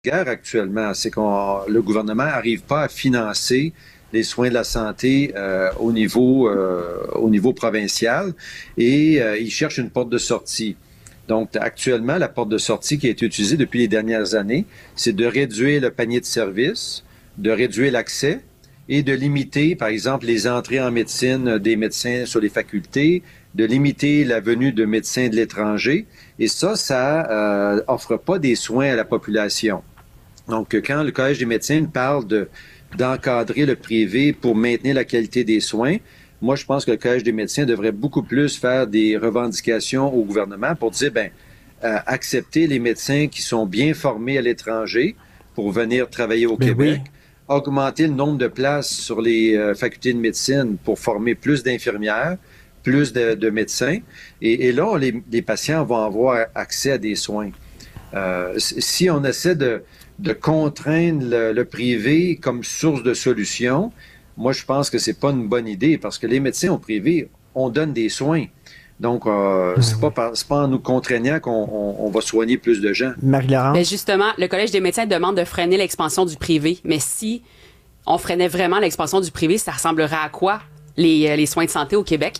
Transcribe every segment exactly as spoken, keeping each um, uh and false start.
guerre actuellement, c'est qu'on le gouvernement n'arrive pas à financer les soins de la santé euh, au niveau euh, au niveau provincial et euh, il cherche une porte de sortie. Donc, actuellement, la porte de sortie qui a été utilisée depuis les dernières années, c'est de réduire le panier de services, de réduire l'accès et de limiter, par exemple, les entrées en médecine des médecins sur les facultés, de limiter la venue de médecins de l'étranger. Et ça, ça euh, offre pas des soins à la population. Donc, quand le Collège des médecins parle de, d'encadrer le privé pour maintenir la qualité des soins, moi, je pense que le Collège des médecins devrait beaucoup plus faire des revendications au gouvernement pour dire, ben, euh, accepter les médecins qui sont bien formés à l'étranger pour venir travailler au Ben Québec, oui. augmenter le nombre de places sur les euh, facultés de médecine pour former plus d'infirmières, plus de, de médecins. Et, et là, les, les patients vont avoir accès à des soins. Euh, si on essaie de, de contraindre le, le privé comme source de solution, moi, je pense que c'est pas une bonne idée parce que les médecins au privé, on donne des soins. Donc, euh, c'est pas par, c'est pas en nous contraignant qu'on on, on va soigner plus de gens. Ben Marie-Laurence? justement, le Collège des médecins demande de freiner l'expansion du privé. Mais si on freinait vraiment l'expansion du privé, ça ressemblerait à quoi, les, euh, les soins de santé au Québec?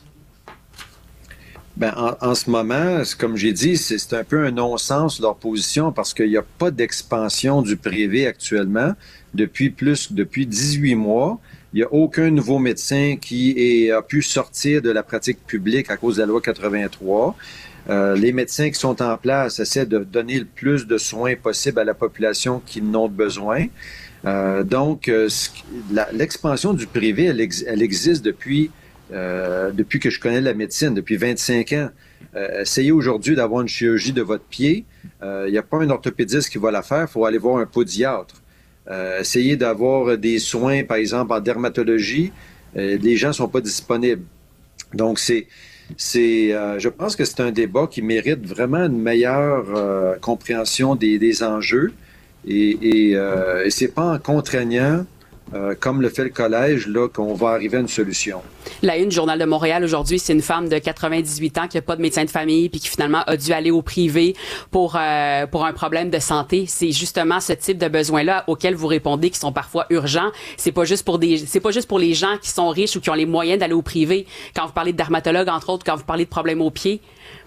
Ben, en, en ce moment, c'est- comme j'ai dit, c'est c'est un peu un non-sens leur position parce qu'il n'y a pas d'expansion du privé actuellement depuis plus depuis dix-huit mois. Il n'y a aucun nouveau médecin qui est, a pu sortir de la pratique publique à cause de la loi quatre-vingt-trois. Euh, les médecins qui sont en place essaient de donner le plus de soins possible à la population qui en ont besoin. Euh, donc, euh, ce qui- la- l'expansion du privé, elle, ex- elle existe depuis euh, depuis que je connais la médecine, depuis vingt-cinq ans. Euh, essayez aujourd'hui d'avoir une chirurgie de votre pied. Il n'y a pas un orthopédiste qui va la faire. Il faut aller voir un podiatre. Euh, essayez d'avoir des soins, par exemple, en dermatologie. Euh, les gens ne sont pas disponibles. Donc, c'est, c'est, euh, je pense que c'est un débat qui mérite vraiment une meilleure euh, compréhension des, des enjeux. Et, et, euh, et c'est pas en contraignant, euh, comme le fait le collège, là, qu'on va arriver à une solution. La une du Journal de Montréal aujourd'hui, c'est une femme de quatre-vingt-dix-huit ans qui n'a pas de médecin de famille puis qui finalement a dû aller au privé pour euh, pour un problème de santé. C'est justement ce type de besoins-là auxquels vous répondez qui sont parfois urgents. C'est pas juste pour des c'est pas juste pour les gens qui sont riches ou qui ont les moyens d'aller au privé. Quand vous parlez de dermatologue, entre autres, quand vous parlez de problèmes aux pieds.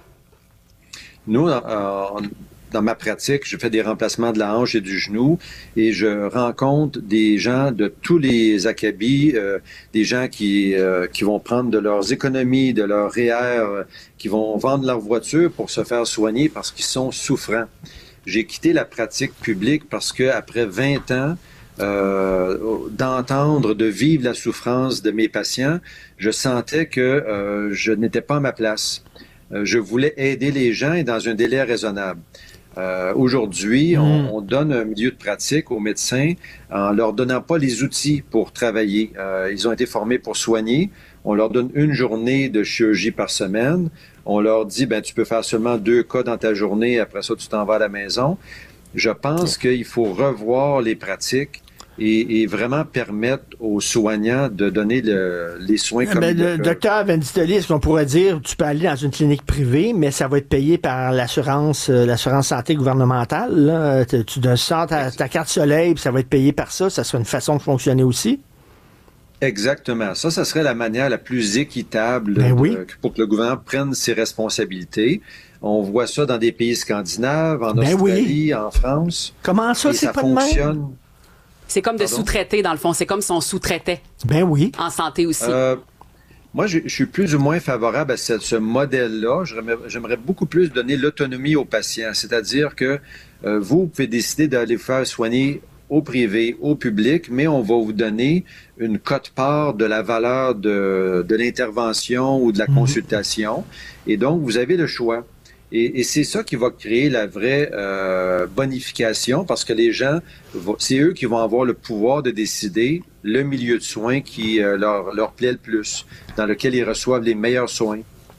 Nous, euh, on- dans ma pratique, je fais des remplacements de la hanche et du genou et je rencontre des gens de tous les acabits, euh, des gens qui, euh, qui vont prendre de leurs économies, de leurs R E E R, euh, qui vont vendre leur voiture pour se faire soigner parce qu'ils sont souffrants. J'ai quitté la pratique publique parce que après vingt ans euh, d'entendre, de vivre la souffrance de mes patients, je sentais que euh, je n'étais pas à ma place. Euh, je voulais aider les gens et dans un délai raisonnable. Euh, aujourd'hui, Mm. on, on donne un milieu de pratique aux médecins en leur donnant pas les outils pour travailler. Euh, ils ont été formés pour soigner. On leur donne une journée de chirurgie par semaine. On leur dit, ben, tu peux faire seulement deux cas dans ta journée. Après ça, tu t'en vas à la maison. Je pense qu'il faut revoir les pratiques et, et vraiment permettre aux soignants de donner le- les soins comme Ben, ils le le peuvent. docteur Venditoli, est-ce qu'on pourrait dire tu peux aller dans une clinique privée, mais ça va être payé par l'assurance euh, l'assurance santé gouvernementale, là? Tu, tu donnes ça, ta, ta carte soleil, puis ça va être payé par ça. Ça serait une façon de fonctionner aussi? Exactement. Ça, ça serait la manière la plus équitable Ben de- oui. pour que le gouvernement prenne ses responsabilités. On voit ça dans des pays scandinaves, en Ben oui. Australie, en France. Comment ça, et c'est ça pas de même? fonctionne. C'est comme de Pardon? sous-traiter, dans le fond. C'est comme si on sous-traitait Ben oui. en santé aussi. Euh, moi, je, je suis plus ou moins favorable à ce, ce modèle-là. J'aimerais, j'aimerais beaucoup plus donner l'autonomie aux patients. C'est-à-dire que euh, vous, vous pouvez décider d'aller vous faire soigner au privé, au public, mais on va vous donner une cote-part de la valeur de, de l'intervention ou de la Mhm. consultation. Et donc, vous avez le choix. Et, et c'est ça qui va créer la vraie euh, bonification parce que les gens, vont- c'est eux qui vont avoir le pouvoir de décider le milieu de soins qui euh, leur, leur plaît le plus, dans lequel ils reçoivent les meilleurs soins.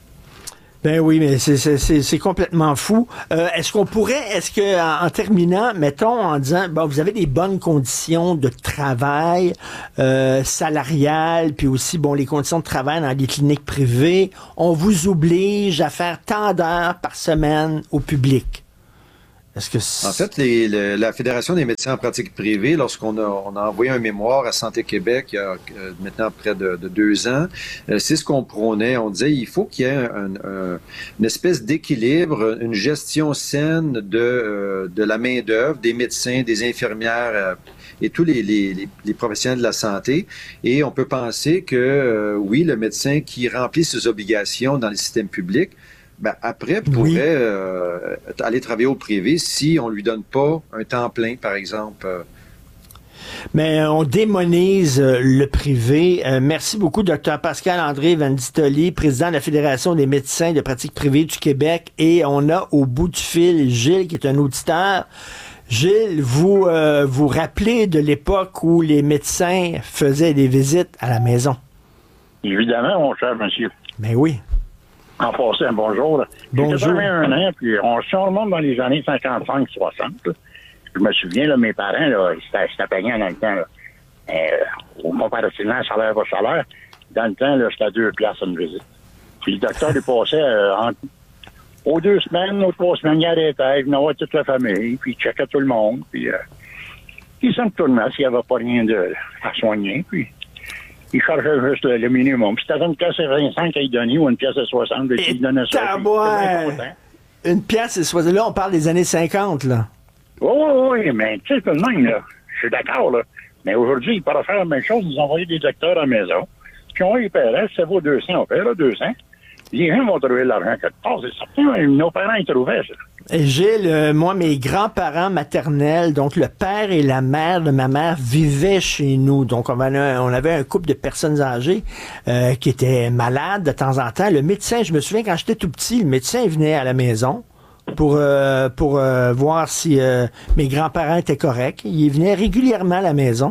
Ben oui, mais c'est, c'est, c'est, c'est complètement fou. Euh, est-ce qu'on pourrait, est-ce que en, en terminant, mettons en disant, bon, vous avez des bonnes conditions de travail, euh, salariales, puis aussi, bon, les conditions de travail dans les cliniques privées, on vous oblige à faire tant d'heures par semaine au public. Est-ce que en fait, les, le, la Fédération des médecins en pratique privée, lorsqu'on a, on a envoyé un mémoire à Santé Québec il y a euh, maintenant près de, de deux ans, euh, c'est ce qu'on prônait. On disait il faut qu'il y ait un, un, une espèce d'équilibre, une gestion saine de, euh, de la main-d'œuvre, des médecins, des infirmières euh, et tous les, les, les, les professionnels de la santé. Et on peut penser que, euh, oui, le médecin qui remplit ses obligations dans le système public, ben après, pourrait oui. euh, aller travailler au privé si on lui donne pas un temps plein, par exemple. Mais on démonise le privé. Euh, merci beaucoup, docteur Pascal-André Vanditoli, président de la Fédération des médecins de pratique privée du Québec. Et on a au bout du fil Gilles, qui est un auditeur. Gilles, vous euh, vous rappelez de l'époque où les médecins faisaient des visites à la maison? Évidemment, mon cher monsieur. Ben oui. En passant, un bonjour. Bonjour. J'ai quatre-vingt-un ans, puis on, si on remonte dans les années cinquante-cinq soixante, là, je me souviens, là, mes parents, là, c'était, c'était payant dans le temps, là. Euh, comparativement, salaire par salaire, dans le temps, là, c'était à deux places une visite. Puis le docteur, il passait euh, en, aux deux semaines, aux trois semaines, il arrêtait, il venait voir toute la famille, puis il checkait tout le monde, puis euh, il s'en tournait s'il n'y avait pas rien de, à soigner, puis il chargeait juste le, le minimum. Puis c'était une pièce et vingt-cinq qu'il donnait ou une pièce et soixante, puis il donnait ça. Une pièce et soixante. Là, on parle des années cinquante, là. Oui, oui, oui, mais tu sais, tout de même, là, je suis d'accord, là. Mais aujourd'hui, ils pourraient faire la même chose, ils envoyer des docteurs à la maison, puis on les paierait, ça vaut deux cents, on paierait deux cents. Les gens vont trouver l'argent quelque part, c'est certain, nos parents, ils trouvaient ça. Et Gilles, euh, moi, mes grands-parents maternels, donc le père et la mère de ma mère vivaient chez nous. Donc, on avait, on avait un couple de personnes âgées euh, qui étaient malades de temps en temps. Le médecin, je me souviens, quand j'étais tout petit, le médecin venait à la maison pour euh, pour euh, voir si euh, mes grands-parents étaient corrects. Il venait régulièrement à la maison.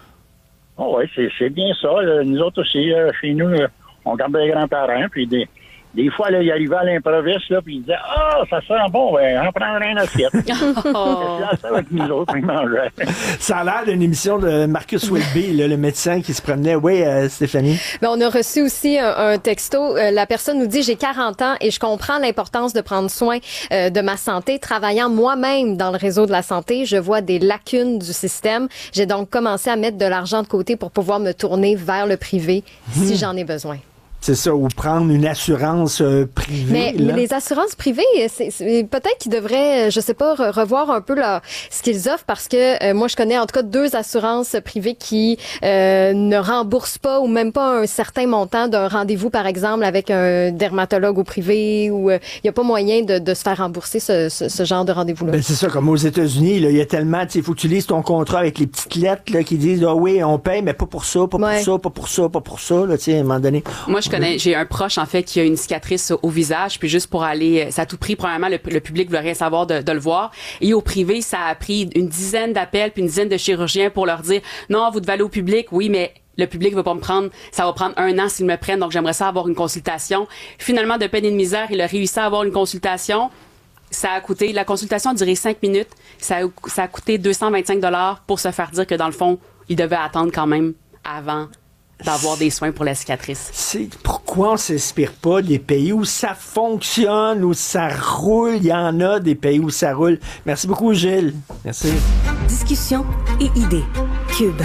Oh oui, c'est, c'est bien ça. Là. Nous autres aussi, euh, chez nous, là, on gardait les grands-parents, puis des... Des fois, là, il arrivait à l'improviste, là, puis il disait « Ah, ça sent bon, ben, en prendre un assiette. » Oh. C'est ça avec nous autres, ils mangeaient. Ça a l'air d'une émission de Marcus Welby, là, le médecin qui se promenait. Oui, euh, Stéphanie? Ben, on a reçu aussi un, un texto. Euh, la personne nous dit « J'ai quarante ans et je comprends l'importance de prendre soin euh, de ma santé. Travaillant moi-même dans le réseau de la santé, je vois des lacunes du système. J'ai donc commencé à mettre de l'argent de côté pour pouvoir me tourner vers le privé mmh. si j'en ai besoin. » C'est ça, ou prendre une assurance euh, privée. Mais, là. mais les assurances privées, c'est, c'est, peut-être qu'ils devraient, je sais pas, revoir un peu là, ce qu'ils offrent parce que euh, moi, je connais en tout cas deux assurances privées qui euh, ne remboursent pas ou même pas un certain montant d'un rendez-vous, par exemple, avec un dermatologue au privé ou il euh, n'y a pas moyen de, de se faire rembourser ce, ce, ce genre de rendez-vous-là. Ben, c'est ça, comme aux États-Unis, il y a tellement, il faut que tu lises ton contrat avec les petites lettres là, qui disent, ah oui, on paye, mais pas pour ça, pas ouais. pour ça, pas pour ça, pas pour ça, là, tu sais, à un moment donné. Moi, je connais, j'ai un proche, en fait, qui a une cicatrice au visage, puis juste pour aller, ça a tout pris, premièrement, le, le public veut rien savoir de, de le voir. Et au privé, ça a pris une dizaine d'appels, puis une dizaine de chirurgiens pour leur dire, non, vous devez aller au public, oui, mais le public va pas me prendre, ça va prendre un an s'ils me prennent, donc j'aimerais ça avoir une consultation. Finalement, de peine et de misère, il a réussi à avoir une consultation. Ça a coûté, la consultation a duré cinq minutes, ça a, ça a coûté deux cent vingt-cinq dollars pour se faire dire que dans le fond, il devait attendre quand même avant d'avoir des soins pour la cicatrice. C'est pourquoi on s'inspire pas des pays où ça fonctionne, où ça roule. Il y en a des pays où ça roule. Merci beaucoup, Gilles. Merci. Discussion et idées. Cube.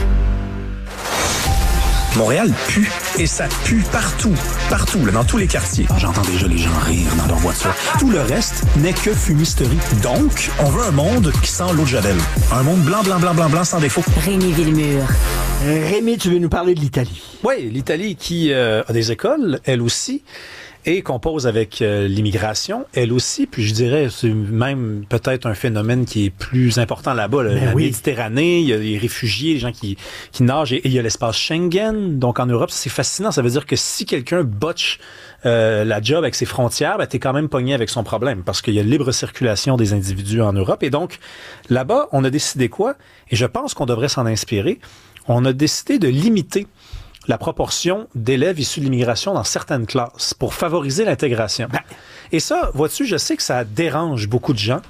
Montréal pue, et ça pue partout, partout, là, dans tous les quartiers. J'entends déjà les gens rire dans leur voiture. Tout le reste n'est que fumisterie. Donc, on veut un monde qui sent l'eau de Javel. Un monde blanc, blanc, blanc, blanc, blanc, sans défaut. Rémi Villemur. Rémi, tu veux nous parler de l'Italie? Oui, l'Italie qui euh, a des écoles, elle aussi, et compose avec euh, l'immigration, elle aussi, puis je dirais, c'est même peut-être un phénomène qui est plus important là-bas, là, la oui. Méditerranée, il y a les réfugiés, les gens qui, qui nagent, et, et il y a l'espace Schengen, donc en Europe, c'est fascinant, ça veut dire que si quelqu'un botche euh, la job avec ses frontières, ben, t'es quand même pogné avec son problème, parce qu'il y a libre circulation des individus en Europe, et donc, là-bas, on a décidé quoi? Et je pense qu'on devrait s'en inspirer. On a décidé de limiter la proportion d'élèves issus de l'immigration dans certaines classes pour favoriser l'intégration. Ben. Et ça, vois-tu, je sais que ça dérange beaucoup de gens,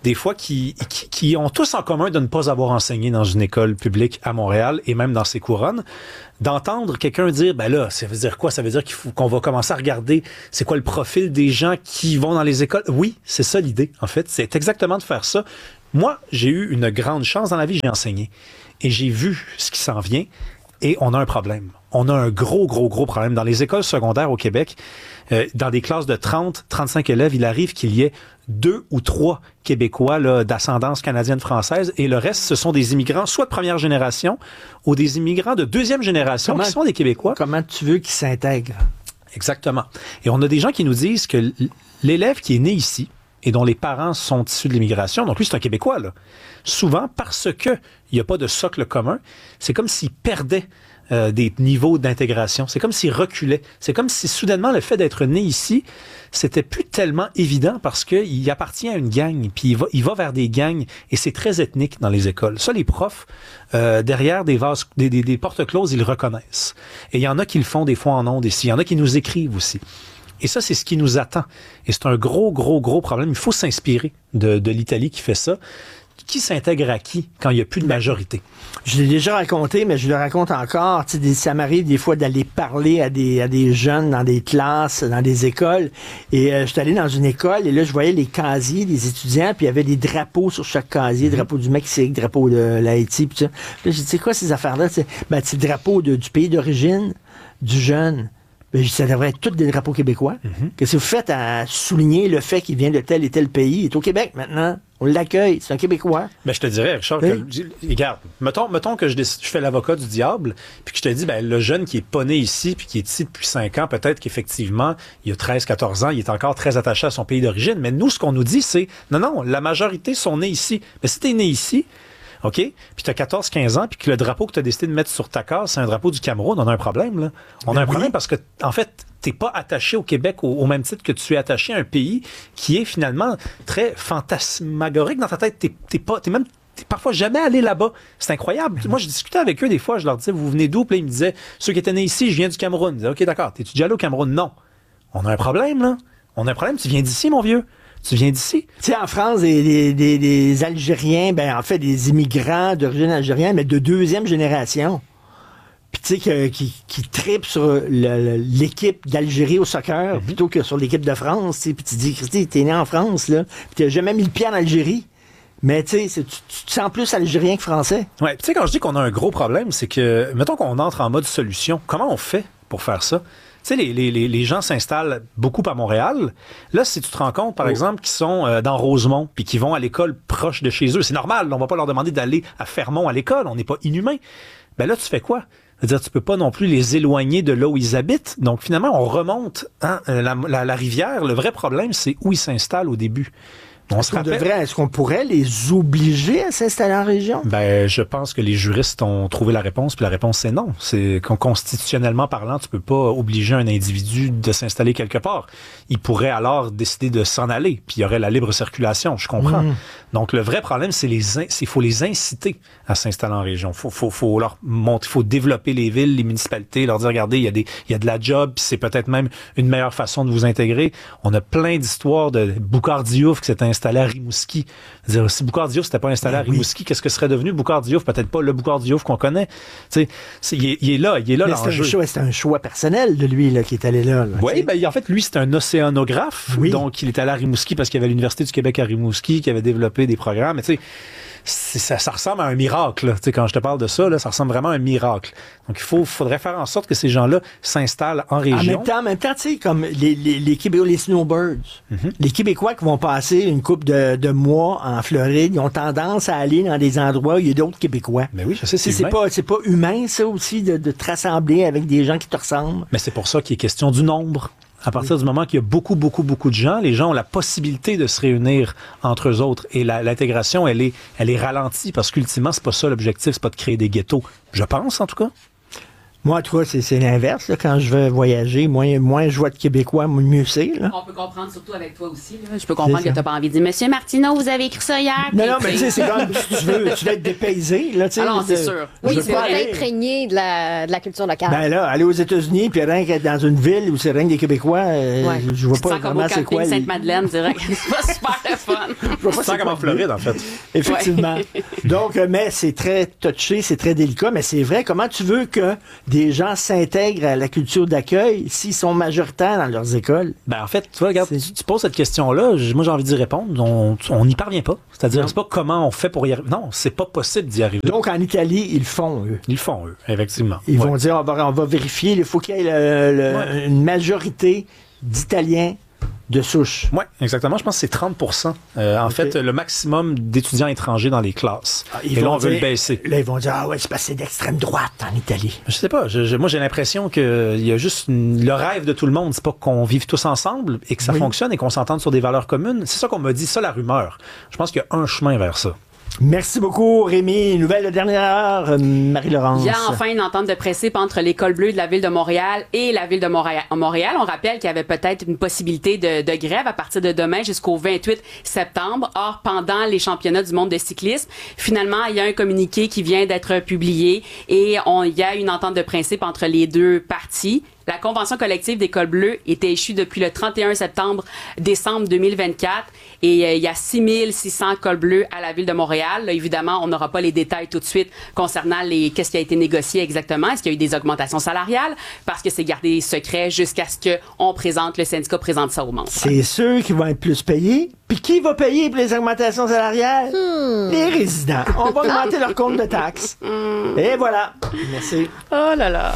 des fois, qui, qui, qui ont tous en commun de ne pas avoir enseigné dans une école publique à Montréal et même dans ses couronnes, d'entendre quelqu'un dire, ben là, ça veut dire quoi? Ça veut dire qu'il faut qu'on va commencer à regarder c'est quoi le profil des gens qui vont dans les écoles. Oui, c'est ça l'idée, en fait. C'est exactement de faire ça. Moi, j'ai eu une grande chance dans la vie, j'ai enseigné. Et j'ai vu ce qui s'en vient et on a un problème. On a un gros, gros, gros problème. Dans les écoles secondaires au Québec, euh, dans des classes de trente, trente-cinq élèves, il arrive qu'il y ait deux ou trois Québécois là, d'ascendance canadienne-française et le reste, ce sont des immigrants soit de première génération ou des immigrants de deuxième génération comment, qui sont des Québécois. Comment tu veux qu'ils s'intègrent? Exactement. Et on a des gens qui nous disent que l'élève qui est né ici et dont les parents sont issus de l'immigration, donc lui, c'est un Québécois, là. Souvent, parce que il n'y a pas de socle commun, c'est comme s'il perdait euh, des niveaux d'intégration. C'est comme s'il reculait. C'est comme si, soudainement, le fait d'être né ici, c'était plus tellement évident parce qu'il appartient à une gang, puis il va, il va vers des gangs, et c'est très ethnique dans les écoles. Ça, les profs, euh, derrière des vases, des, des, des portes closes, ils le reconnaissent. Et il y en a qui le font des fois en ondes ici. Il y en a qui nous écrivent aussi. Et ça, c'est ce qui nous attend. Et c'est un gros, gros, gros problème. Il faut s'inspirer de, de l'Italie qui fait ça. Qui s'intègre à qui quand il n'y a plus de majorité? Je l'ai déjà raconté, mais je le raconte encore. Tu sais, ça m'arrive des fois d'aller parler à des, à des jeunes dans des classes, dans des écoles. Et euh, je suis allé dans une école et là, je voyais les casiers des étudiants, puis il y avait des drapeaux sur chaque casier, mm-hmm. drapeau du Mexique, drapeau de l'Haïti, puis ça. Puis là, j'ai dit, c'est quoi ces affaires-là? T'sais? Ben, c'est le drapeau de, du pays d'origine du jeune. Ben, ça devrait être tous des drapeaux québécois. Mm-hmm. Qu'est-ce que vous faites à souligner le fait qu'il vient de tel et tel pays? Il est au Québec maintenant. On l'accueille. C'est un Québécois. Ben, je te dirais, Richard, oui. que, regarde, mettons, mettons que je, je fais l'avocat du diable, puis que je te dis, ben, le jeune qui est pas né ici, puis qui est ici depuis cinq ans, peut-être qu'effectivement, il a treize, quatorze ans, il est encore très attaché à son pays d'origine. Mais nous, ce qu'on nous dit, c'est, non, non, la majorité sont nés ici. Mais si t'es né ici, OK? Puis t'as quatorze, quinze ans, puis que le drapeau que t'as décidé de mettre sur ta case, c'est un drapeau du Cameroun, on a un problème, là. On a un oui. problème parce que, en fait, t'es pas attaché au Québec au, au même titre que tu es attaché à un pays qui est finalement très fantasmagorique dans ta tête. T'es, t'es pas, t'es même t'es parfois jamais allé là-bas. C'est incroyable. Moi, je discutais avec eux des fois, je leur disais, vous venez d'où? Puis là, ils me disaient, ceux qui étaient nés ici, je viens du Cameroun. Ils disaient, OK, d'accord, t'es-tu déjà allé au Cameroun? Non. On a un problème, là. On a un problème. Tu viens d'ici, mon vieux. Tu viens d'ici? Tu sais, en France, des, des, des, des Algériens, ben en fait, des immigrants d'origine algérienne, mais de deuxième génération. Puis tu sais, qui, qui tripent sur le, l'équipe d'Algérie au soccer mm-hmm. plutôt que sur l'équipe de France. Puis tu te dis, Christy, t'es né en France, là, puis t'as jamais mis le pied en Algérie. Mais tu sais, tu, tu te sens plus algérien que français. Ouais, tu sais, quand je dis qu'on a un gros problème, c'est que, mettons qu'on entre en mode solution, comment on fait pour faire ça? Tu sais, les, les, les gens s'installent beaucoup à Montréal. Là, si tu te rends compte, par oh. exemple, qu'ils sont euh, dans Rosemont puis qu'ils vont à l'école proche de chez eux, c'est normal, on va pas leur demander d'aller à Fermont à l'école, on n'est pas inhumain. Ben là, tu fais quoi? C'est-à-dire, tu peux pas non plus les éloigner de là où ils habitent. Donc, finalement, on remonte hein, la, la, la rivière. Le vrai problème, c'est où ils s'installent au début. On est-ce, se qu'on devrait, est-ce qu'on pourrait les obliger à s'installer en région? Ben, je pense que les juristes ont trouvé la réponse, puis la réponse, c'est non. C'est constitutionnellement parlant, tu peux pas obliger un individu de s'installer quelque part. Il pourrait alors décider de s'en aller, puis il y aurait la libre circulation, je comprends. Mmh. Donc, le vrai problème, c'est les, il faut les inciter à s'installer en région. Faut, faut, faut leur monter, faut développer les villes, les municipalités, leur dire, regardez, il y a des, il y a de la job, puis c'est peut-être même une meilleure façon de vous intégrer. On a plein d'histoires de Boucard Diouf qui s'est installé à Rimouski. C'est-à-dire, si Boucard Diouf s'était pas installé ben à Rimouski, oui. qu'est-ce que serait devenu Boucard Diouf? Peut-être pas le Boucard Diouf qu'on connaît. Tu sais, c'est, il, est, il est là, il est là l'enjeu. C'est un, c'est un choix personnel de lui là, qui est allé là. là oui, ben, en fait, lui, c'est un océanographe. Oui. Donc, il est allé à Rimouski parce qu'il y avait l'Université du Québec à Rimouski qui avait développé des programmes. Mais tu sais, c'est, ça, ça ressemble à un miracle. Là. Tu sais, quand je te parle de ça, là, ça ressemble vraiment à un miracle. Donc, il faut, faudrait faire en sorte que ces gens-là s'installent en région. En même temps, en même temps, tu sais, comme les, les, les Québécois, les snowbirds, mm-hmm. les Québécois qui vont passer une couple de, de mois en Floride, ils ont tendance à aller dans des endroits où il y a d'autres Québécois. Mais oui, je sais, c'est, c'est, c'est pas, c'est pas humain, ça aussi, de, de te rassembler avec des gens qui te ressemblent. Mais c'est pour ça qu'il est question du nombre. À partir du moment qu'il y a beaucoup, beaucoup, beaucoup de gens, les gens ont la possibilité de se réunir entre eux autres. Et la, l'intégration, elle est, elle est ralentie parce qu'ultimement, c'est pas ça l'objectif, c'est pas de créer des ghettos. Je pense, en tout cas. Moi, en tout cas, c'est, c'est l'inverse. Là. Quand je vais voyager, moins, moins je vois de Québécois, mieux c'est. Là. On peut comprendre, surtout avec toi aussi. Là. Je peux comprendre que tu n'as pas envie de dire « Monsieur Martineau, vous avez écrit ça hier. » Non, non, mais tu sais, c'est comme tu veux, tu veux être dépaysé. Là, Alors, c'est de, sûr. Oui, je c'est vrai, imprégné de la, de la culture locale. Ben là, aller aux États-Unis, puis rien qu'être dans une ville où c'est rien que des Québécois, euh, ouais. je vois tu pas vraiment c'est quoi. Sainte-Madeleine, direct. C'est pas super le fun. Je vois pas c'est comme en Floride, en fait. Effectivement. Ouais. Donc, mais c'est très touché, c'est très délicat, mais c'est vrai. Comment tu veux que des gens s'intègrent à la culture d'accueil s'ils sont majoritaires dans leurs écoles? Ben, en fait, tu vois, regarde, tu, tu poses cette question-là, moi, j'ai envie d'y répondre. On n'y parvient pas. C'est-à-dire, non. c'est pas comment on fait pour y arriver. Non, c'est pas possible d'y arriver. Donc, en Italie, ils le font, eux. Ils le font, eux, effectivement. Ils ouais. vont dire, on va, on va vérifier, il faut qu'il y ait le, le, ouais. une majorité d'Italiens de souche. Oui, exactement. Je pense que c'est trente pour cent. Euh, en okay. fait, le maximum d'étudiants étrangers dans les classes. Ah, Et là, on dire, veut le baisser. Là, ils vont dire, ah ouais, c'est passé d'extrême droite en Italie. Je sais pas. Je, je, moi, j'ai l'impression qu'il y a juste une, le rêve de tout le monde, c'est pas qu'on vive tous ensemble et que ça oui. fonctionne et qu'on s'entende sur des valeurs communes. C'est ça qu'on m'a dit, ça, la rumeur. Je pense qu'il y a un chemin vers ça. Merci beaucoup, Rémi. Nouvelle de dernière heure, Marie-Laurence. Il y a enfin une entente de principe entre l'École bleue de la Ville de Montréal et la Ville de Montréal. On rappelle qu'il y avait peut-être une possibilité de, de grève à partir de demain jusqu'au vingt-huit septembre. Or, pendant les championnats du monde de cyclisme, finalement, il y a un communiqué qui vient d'être publié et on, il y a une entente de principe entre les deux parties. La convention collective d'École bleue était échue depuis le trente et un septembre décembre deux mille vingt-quatre et euh, il y a six mille six cents cols bleus à la Ville de Montréal. Là, évidemment, on n'aura pas les détails tout de suite concernant les qu'est-ce qui a été négocié exactement. Est-ce qu'il y a eu des augmentations salariales? Parce que c'est gardé secret jusqu'à ce qu'on présente, le syndicat présente ça aux membres. C'est ceux qui vont être plus payés. Puis qui va payer pour les augmentations salariales? Hmm. Les résidents. On va augmenter leur compte de taxes. Hmm. Et voilà. Merci. Oh là là.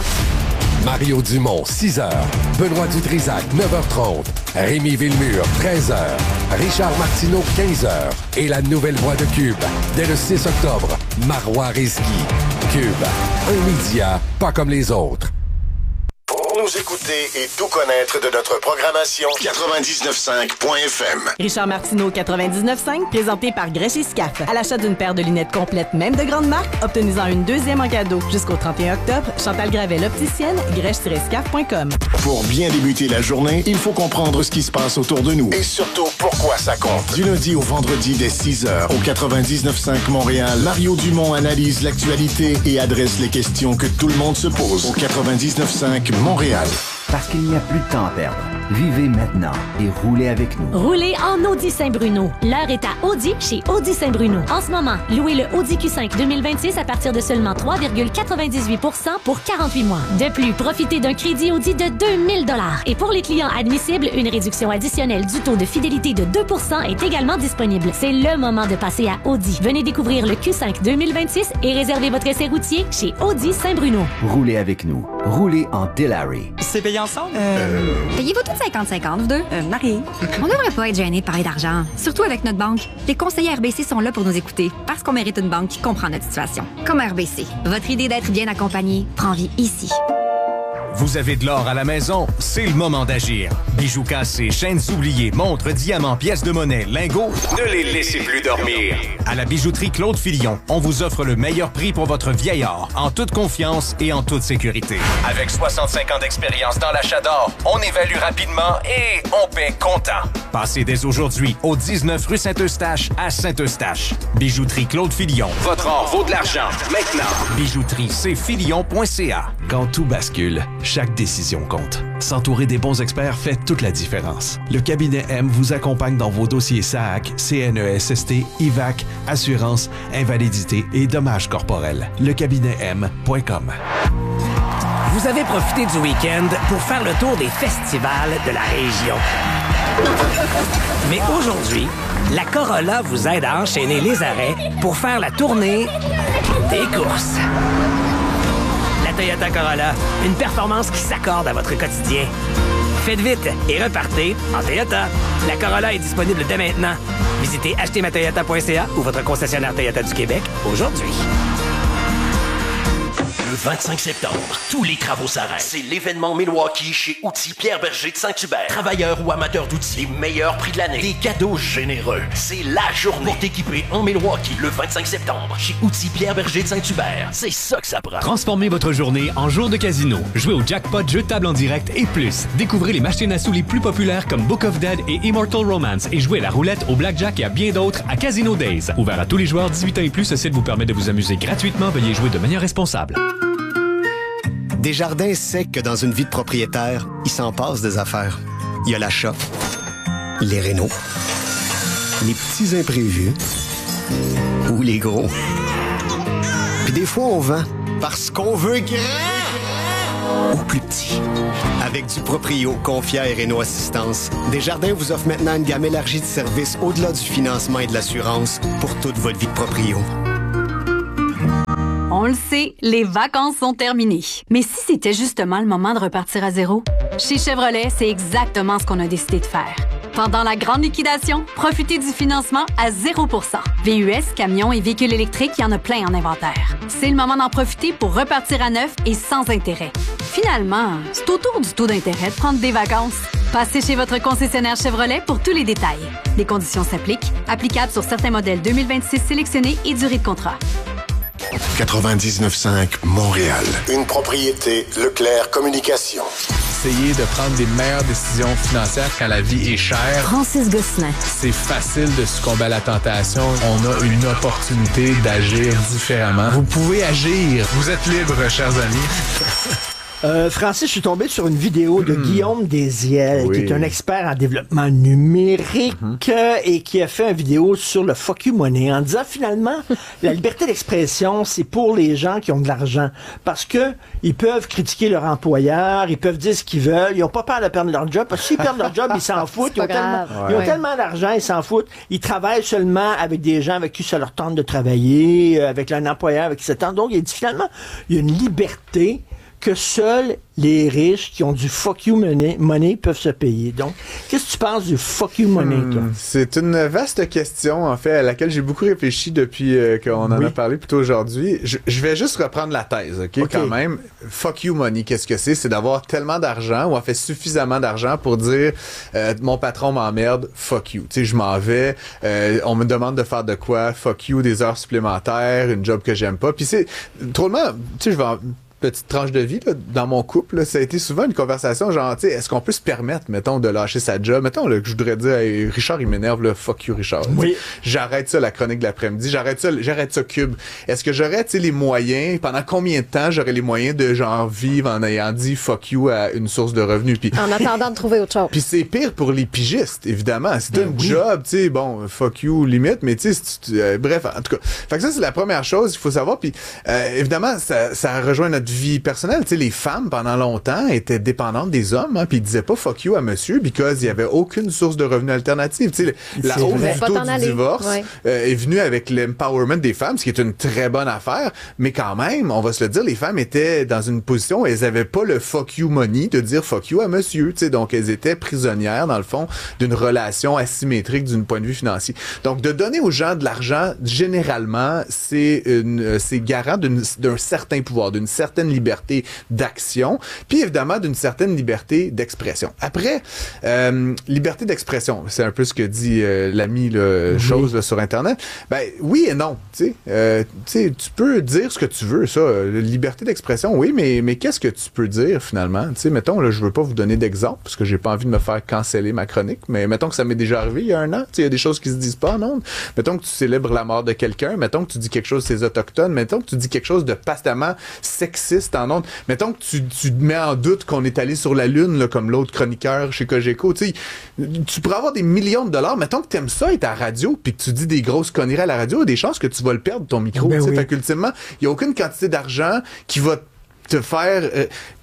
Mario Dumont, six heures. Benoît Dutrisac, neuf heures trente. Rémi Villemure, treize heures. Richard Martineau, quinze heures. Et la nouvelle voix de Cube, dès le six octobre, Marois Risky. Cube, un média pas comme les autres. Pour nous écouter et tout connaître de notre programmation, quatre-vingt-dix-neuf cinq point F M. Richard Martineau, quatre-vingt-dix-neuf cinq, présenté par Grèche et Scaf. À l'achat d'une paire de lunettes complètes, même de grande marque, obtenez-en une deuxième en cadeau. Jusqu'au trente et un octobre, Chantal Gravel, opticienne, grèche tiret scaf point com. Pour bien débuter la journée, il faut comprendre ce qui se passe autour de nous. Et surtout, pourquoi ça compte. Du lundi au vendredi dès six heures, au quatre-vingt-dix-neuf cinq Montréal, Mario Dumont analyse l'actualité et adresse les questions que tout le monde se pose. Au quatre-vingt-dix-neuf cinq Montréal. Parce qu'il n'y a plus de temps à perdre. Vivez maintenant et roulez avec nous. Roulez en Audi Saint-Bruno. L'heure est à Audi chez Audi Saint-Bruno. En ce moment, louez le Audi Q cinq deux mille vingt-six à partir de seulement trois virgule quatre-vingt-dix-huit pour cent pour quarante-huit mois. De plus, profitez d'un crédit Audi de deux mille dollars. Et pour les clients admissibles, une réduction additionnelle du taux de fidélité de deux pour cent est également disponible. C'est le moment de passer à Audi. Venez découvrir le Q cinq deux mille vingt-six et réservez votre essai routier chez Audi Saint-Bruno. Roulez avec nous. Roulez en Delary. C'est payé ensemble? Euh... Payez-vous toutes cinquante cinquante, vous deux? Euh, Marie. On devrait pas être gêné de parler d'argent. Surtout avec notre banque. Les conseillers R B C sont là pour nous écouter. Parce qu'on mérite une banque qui comprend notre situation. Comme R B C. Votre idée d'être bien accompagné prend vie ici. Vous avez de l'or à la maison? C'est le moment d'agir. Bijoux cassés, chaînes oubliées, montres, diamants, pièces de monnaie, lingots, ne les laissez plus dormir. À la bijouterie Claude Filion, on vous offre le meilleur prix pour votre vieil or, en toute confiance et en toute sécurité. Avec soixante-cinq ans d'expérience dans l'achat d'or, on évalue rapidement et on paie comptant. Passez dès aujourd'hui au dix-neuf rue Saint-Eustache à Saint-Eustache. Bijouterie Claude Filion. Votre or vaut de l'argent. Maintenant. Bijouterie c filion point c a. Quand tout bascule, chaque décision compte. S'entourer des bons experts fait toute la différence. Le cabinet M vous accompagne dans vos dossiers S A A C, C N E S S T, I V A C, assurance, invalidité et dommages corporels. Le cabinet M point com. Vous avez profité du week-end pour faire le tour des festivals de la région. Mais aujourd'hui, la Corolla vous aide à enchaîner les arrêts pour faire la tournée des courses. La Toyota Corolla, une performance qui s'accorde à votre quotidien. Faites vite et repartez en Toyota. La Corolla est disponible dès maintenant. Visitez acheter ma toyota point c a ou votre concessionnaire Toyota du Québec aujourd'hui. vingt-cinq septembre, tous les travaux s'arrêtent. C'est l'événement Milwaukee chez Outils Pierre Berger de Saint-Hubert. Travailleurs ou amateurs d'outils, les meilleurs prix de l'année, des cadeaux généreux. C'est la journée pour t'équiper en Milwaukee le vingt-cinq septembre chez Outils Pierre Berger de Saint-Hubert. C'est ça que ça prend. Transformez votre journée en jour de casino. Jouez au jackpot, jeu de table en direct et plus. Découvrez les machines à sous les plus populaires comme Book of Dead et Immortal Romance et jouez à la roulette, au blackjack et à bien d'autres à Casino Days. Ouvert à tous les joueurs dix-huit ans et plus, ce site vous permet de vous amuser gratuitement. Veuillez jouer de manière responsable. Desjardins sait que dans une vie de propriétaire, il s'en passe des affaires. Il y a l'achat, les rénaux, les petits imprévus ou les gros. Puis des fois, on vend parce qu'on veut grand ou plus petit. Avec du Proprio, Confia et Réno Assistance, Desjardins vous offre maintenant une gamme élargie de services au-delà du financement et de l'assurance pour toute votre vie de proprio. On le sait, les vacances sont terminées. Mais si c'était justement le moment de repartir à zéro? Chez Chevrolet, c'est exactement ce qu'on a décidé de faire. Pendant la grande liquidation, profitez du financement à zéro pour cent. V U S, camions et véhicules électriques, il y en a plein en inventaire. C'est le moment d'en profiter pour repartir à neuf et sans intérêt. Finalement, c'est autour du taux d'intérêt de prendre des vacances. Passez chez votre concessionnaire Chevrolet pour tous les détails. Les conditions s'appliquent, applicables sur certains modèles deux mille vingt-six sélectionnés et durée de contrat. quatre-vingt-dix-neuf cinq Montréal. Une propriété Leclerc Communication. Essayer de prendre des meilleures décisions financières quand la vie est chère. Francis Gosselin. C'est facile de succomber à la tentation. On a une opportunité d'agir différemment. Vous pouvez agir. Vous êtes libre, chers amis. Euh, Francis, je suis tombé sur une vidéo de mmh. Guillaume Desiel, oui. qui est un expert en développement numérique mmh. euh, et qui a fait une vidéo sur le fuck you money en disant finalement la liberté d'expression, c'est pour les gens qui ont de l'argent parce que ils peuvent critiquer leur employeur, ils peuvent dire ce qu'ils veulent, ils n'ont pas peur de perdre leur job parce que s'ils perdent leur job, ils s'en foutent, ils ont, tellement, ouais. ils ont tellement d'argent, ils s'en foutent, ils travaillent seulement avec des gens avec qui ça leur tente de travailler, euh, avec un employeur avec qui ça tente. Donc, il dit finalement, il y a une liberté que seuls les riches qui ont du fuck you money, money peuvent se payer. Donc, qu'est-ce que tu penses du fuck you money, toi? Hmm, c'est une vaste question, en fait, à laquelle j'ai beaucoup réfléchi depuis euh, qu'on en oui. a parlé plus tôt aujourd'hui. Je, je vais juste reprendre la thèse, OK, okay. quand même. Fuck you money, qu'est-ce que c'est? C'est d'avoir tellement d'argent ou en fait suffisamment d'argent pour dire euh, mon patron m'emmerde, fuck you. Tu sais, je m'en vais, euh, on me demande de faire de quoi, fuck you, des heures supplémentaires, une job que j'aime pas. Puis c'est, drôlement, tu sais, je vais en... petite tranche de vie, là, dans mon couple, là, ça a été souvent une conversation genre, tu sais, est-ce qu'on peut se permettre, mettons, de lâcher sa job? Mettons, là, que je voudrais dire, hey, Richard, il m'énerve, là, fuck you, Richard. Oui. J'arrête ça, la chronique de l'après-midi, j'arrête ça, j'arrête ça, Cube. Est-ce que j'aurais, tu sais, les moyens, pendant combien de temps j'aurais les moyens de, genre, vivre en ayant dit fuck you à une source de revenus? Puis, en attendant de trouver autre chose. Puis c'est pire pour les pigistes, évidemment. C'est un oui. job, tu sais, bon, fuck you, limite, mais tu sais, euh, bref, en tout cas. Fait que ça, c'est la première chose qu'il faut savoir. Puis, euh, évidemment, ça, ça rejoint notre vie personnelle, tu sais, les femmes, pendant longtemps, étaient dépendantes des hommes, hein, puis ils disaient pas fuck you à monsieur, because il y avait aucune source de revenus alternative. Tu sais, la hausse du taux du aller. divorce ouais. euh, est venue avec l'empowerment des femmes, ce qui est une très bonne affaire, mais quand même, on va se le dire, les femmes étaient dans une position où elles avaient pas le fuck you money de dire fuck you à monsieur, tu sais, donc elles étaient prisonnières, dans le fond, d'une relation asymétrique d'une point de vue financier. Donc, de donner aux gens de l'argent, généralement, c'est une, c'est garant d'une, d'un certain pouvoir, d'une certaine liberté d'action, puis évidemment d'une certaine liberté d'expression. Après, euh, liberté d'expression, c'est un peu ce que dit euh, l'ami là, oui. chose là, sur Internet. Ben oui et non, tu sais, euh, tu peux dire ce que tu veux, ça, euh, liberté d'expression, oui, mais mais qu'est-ce que tu peux dire finalement? Tu sais, mettons là, je veux pas vous donner d'exemple parce que j'ai pas envie de me faire canceller ma chronique, mais mettons que ça m'est déjà arrivé il y a un an, tu sais, il y a des choses qui se disent pas en ondes. Mettons que tu célèbres la mort de quelqu'un, mettons que tu dis quelque chose c'est autochtone, mettons que tu dis quelque chose de pastamment sexiste en ondes. Mettons que tu, tu mets en doute qu'on est allé sur la Lune, là, comme l'autre chroniqueur chez Cogeco. Tu sais, tu pourrais avoir des millions de dollars. Mettons que tu aimes ça être à la radio puis que tu dis des grosses conneries à la radio, il y a des chances que tu vas le perdre, ton micro. Ben oui. Fait qu'ultimement, il n'y a aucune quantité d'argent qui va te faire... Euh,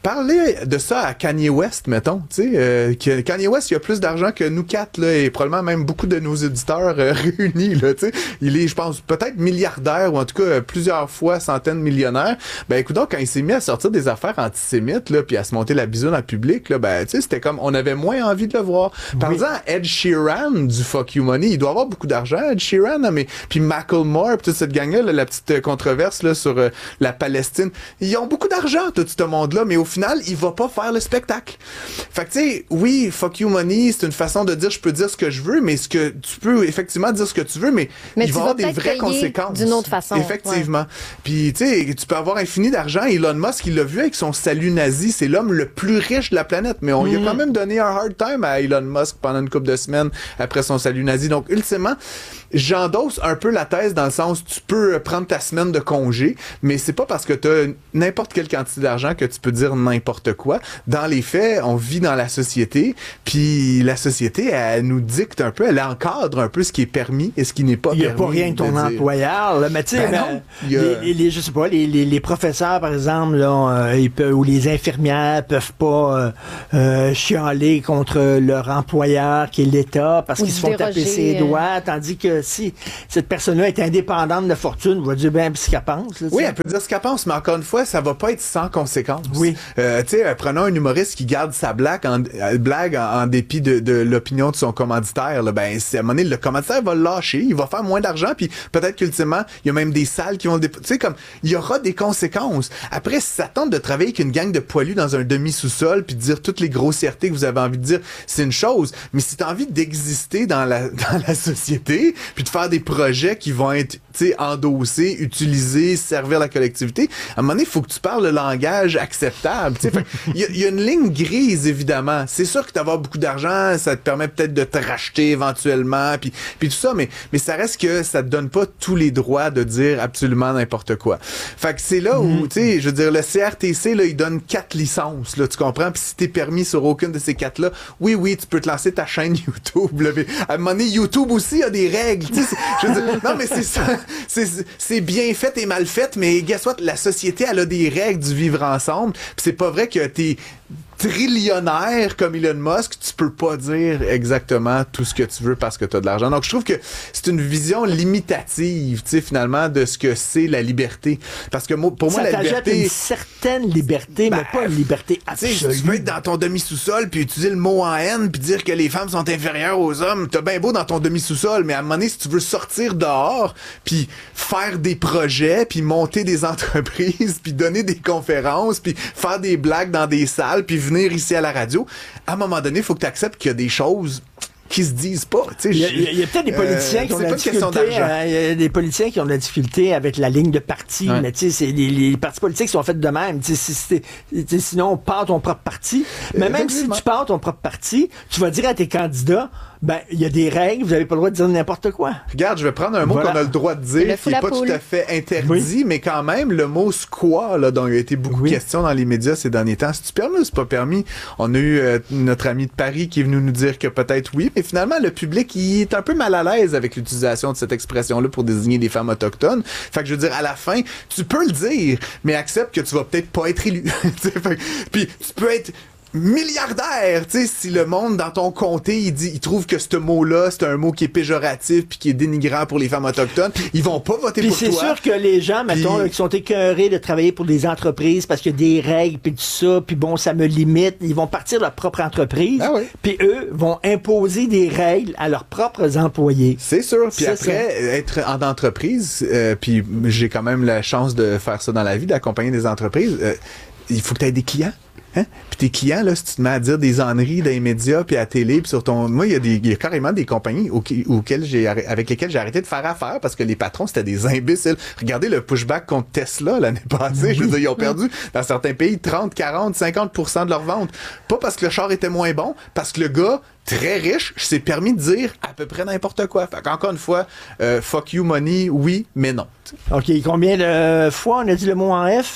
parlez de ça à Kanye West, mettons. Tu sais, euh, que Kanye West, il a plus d'argent que nous quatre, là, et probablement même beaucoup de nos éditeurs euh, réunis, là, tu sais. Il est, je pense, peut-être milliardaire, ou en tout cas, euh, plusieurs fois centaines millionnaires. Ben, écoute donc, quand il s'est mis à sortir des affaires antisémites, là, puis à se monter la bisoune en public, là, ben, tu sais, c'était comme, on avait moins envie de le voir. Parlant à Ed Sheeran du Fuck You Money, il doit avoir beaucoup d'argent, Ed Sheeran, hein, mais, puis Macklemore, puis toute cette gang-là, là, la petite controverse, là, sur euh, la Palestine. Ils ont beaucoup d'argent, tout ce monde-là, mais au final, il va pas faire le spectacle. Fait que, tu sais, oui, fuck you money, c'est une façon de dire, je peux dire ce que je veux, mais ce que tu peux effectivement dire ce que tu veux, mais, mais il va y avoir des vraies conséquences. D'une autre façon. Effectivement. Ouais. Puis, tu sais, tu peux avoir infini d'argent. Elon Musk, il l'a vu avec son salut nazi, c'est l'homme le plus riche de la planète, mais on mm. lui a quand même donné un hard time à Elon Musk pendant une couple de semaines après son salut nazi. Donc, ultimement, j'endosse un peu la thèse dans le sens, tu peux prendre ta semaine de congé, mais c'est pas parce que tu as n'importe quelle quantité d'argent que tu peux dire n'importe quoi. Dans les faits, on vit dans la société, puis la société, elle nous dicte un peu, elle encadre un peu ce qui est permis et ce qui n'est pas permis. Il n'y a pas rien que ton employeur, là, mais tu sais, ben ben, a... les, les, je sais pas, les, les, les professeurs, par exemple, là, euh, ils peuvent, ou les infirmières peuvent pas euh, euh, chialer contre leur employeur qui est l'État parce ou qu'ils se font déroger, taper ses doigts, tandis que si cette personne-là est indépendante de fortune, on va dire bien ce qu'elle pense. Là, oui, elle peut dire ce qu'elle pense, mais encore une fois, ça va pas être sans conséquence. Oui. Euh, tu sais, euh, prenons un humoriste qui garde sa blague en, euh, blague en, en dépit de, de l'opinion de son commanditaire. Là, ben, c'est, à un moment donné, le commanditaire va le lâcher, il va faire moins d'argent, puis peut-être qu'ultimement, il y a même des salles qui vont le dép- tu sais, comme, il y aura des conséquences. Après, si ça tente de travailler avec une gang de poilus dans un demi-sous-sol, puis de dire toutes les grossièretés que vous avez envie de dire, c'est une chose. Mais si t'as envie d'exister dans la, dans la société, puis de faire des projets qui vont être, tu sais, endossés, utilisés, servir la collectivité, à un moment donné, il faut que tu parles le langage acceptable. Il y, y a une ligne grise, évidemment. C'est sûr que d'avoir beaucoup d'argent, ça te permet peut-être de te racheter éventuellement, puis puis tout ça, mais, mais ça reste que ça te donne pas tous les droits de dire absolument n'importe quoi. Fait que c'est là où, mmh. tu sais, je veux dire, le C R T C, là, il donne quatre licences, là, tu comprends? Puis si t'es permis sur aucune de ces quatre-là, oui, oui, tu peux te lancer ta chaîne YouTube. Là, mais à un moment donné, YouTube aussi a des règles. Je veux dire, non, mais c'est ça. C'est, c'est bien fait et mal fait, mais guess what? La société, elle a des règles du vivre ensemble. Puis c'est pas vrai que t'es trillionnaire comme Elon Musk, tu peux pas dire exactement tout ce que tu veux parce que tu as de l'argent. Donc, je trouve que c'est une vision limitative, tu sais, finalement, de ce que c'est la liberté. Parce que moi, pour moi, ça la liberté... une certaine liberté, ben, mais pas une liberté absolue. Tu sais, tu peux être dans ton demi-sous-sol puis utiliser le mot en haine puis dire que les femmes sont inférieures aux hommes. T'as bien beau dans ton demi-sous-sol, mais à un moment donné, si tu veux sortir dehors puis faire des projets puis monter des entreprises puis donner des conférences puis faire des blagues dans des salles puis venir ici à la radio, à un moment donné, il faut que tu acceptes qu'il y a des choses qui se disent pas. Il y, a, il y a peut-être des politiciens euh, qui ont de la difficulté. Euh, il y a des politiciens qui ont de la difficulté avec la ligne de parti, ouais. mais tu sais, c'est les, les partis politiques sont faits de même. Si, si, sinon, pars ton propre parti. Mais euh, même si tu pars ton propre parti, tu vas dire à tes candidats, ben, il y a des règles, vous n'avez pas le droit de dire n'importe quoi. Regarde, je vais prendre un mot voilà. qu'on a le droit de dire, qui n'est pas poule. tout à fait interdit, oui. mais quand même, le mot squat, là, dont il y a été beaucoup oui. de questions dans les médias ces derniers temps, c'est-tu permis ou c'est pas permis? On a eu euh, notre ami de Paris qui est venu nous dire que peut-être oui, mais finalement, le public, il est un peu mal à l'aise avec l'utilisation de cette expression-là pour désigner des femmes autochtones. Fait que je veux dire, à la fin, tu peux le dire, mais accepte que tu vas peut-être pas être élu. Puis tu peux être milliardaire, tu sais, si le monde dans ton comté, il dit, il trouve que ce mot-là, c'est un mot qui est péjoratif puis qui est dénigrant pour les femmes autochtones, ils vont pas voter puis pour toi. Puis c'est sûr que les gens, mettons, là, qui sont écœurés de travailler pour des entreprises parce qu'il y a des règles puis tout ça, puis bon, ça me limite, ils vont partir de leur propre entreprise, ah oui. puis eux vont imposer des règles à leurs propres employés. C'est sûr. Puis après, ça. être en entreprise, euh, puis j'ai quand même la chance de faire ça dans la vie, d'accompagner des entreprises, euh, il faut que tu aies des clients. Hein? Puis tes clients, là, si tu te mets à dire des âneries dans les médias, puis à la télé, puis sur ton... Moi, il y a des, il y a carrément des compagnies auxquelles, auxquelles j'ai, avec lesquelles j'ai arrêté de faire affaire parce que les patrons, c'était des imbéciles. Regardez le pushback contre Tesla l'année passée. Oui. Je veux dire, ils ont perdu, dans certains pays, trente, quarante, cinquante pour cent de leurs ventes. Pas parce que le char était moins bon, parce que le gars, très riche, s'est permis de dire à peu près n'importe quoi. Fait qu'encore une fois, euh, fuck you money, oui, mais non. OK, combien de fois on a dit le mot en F?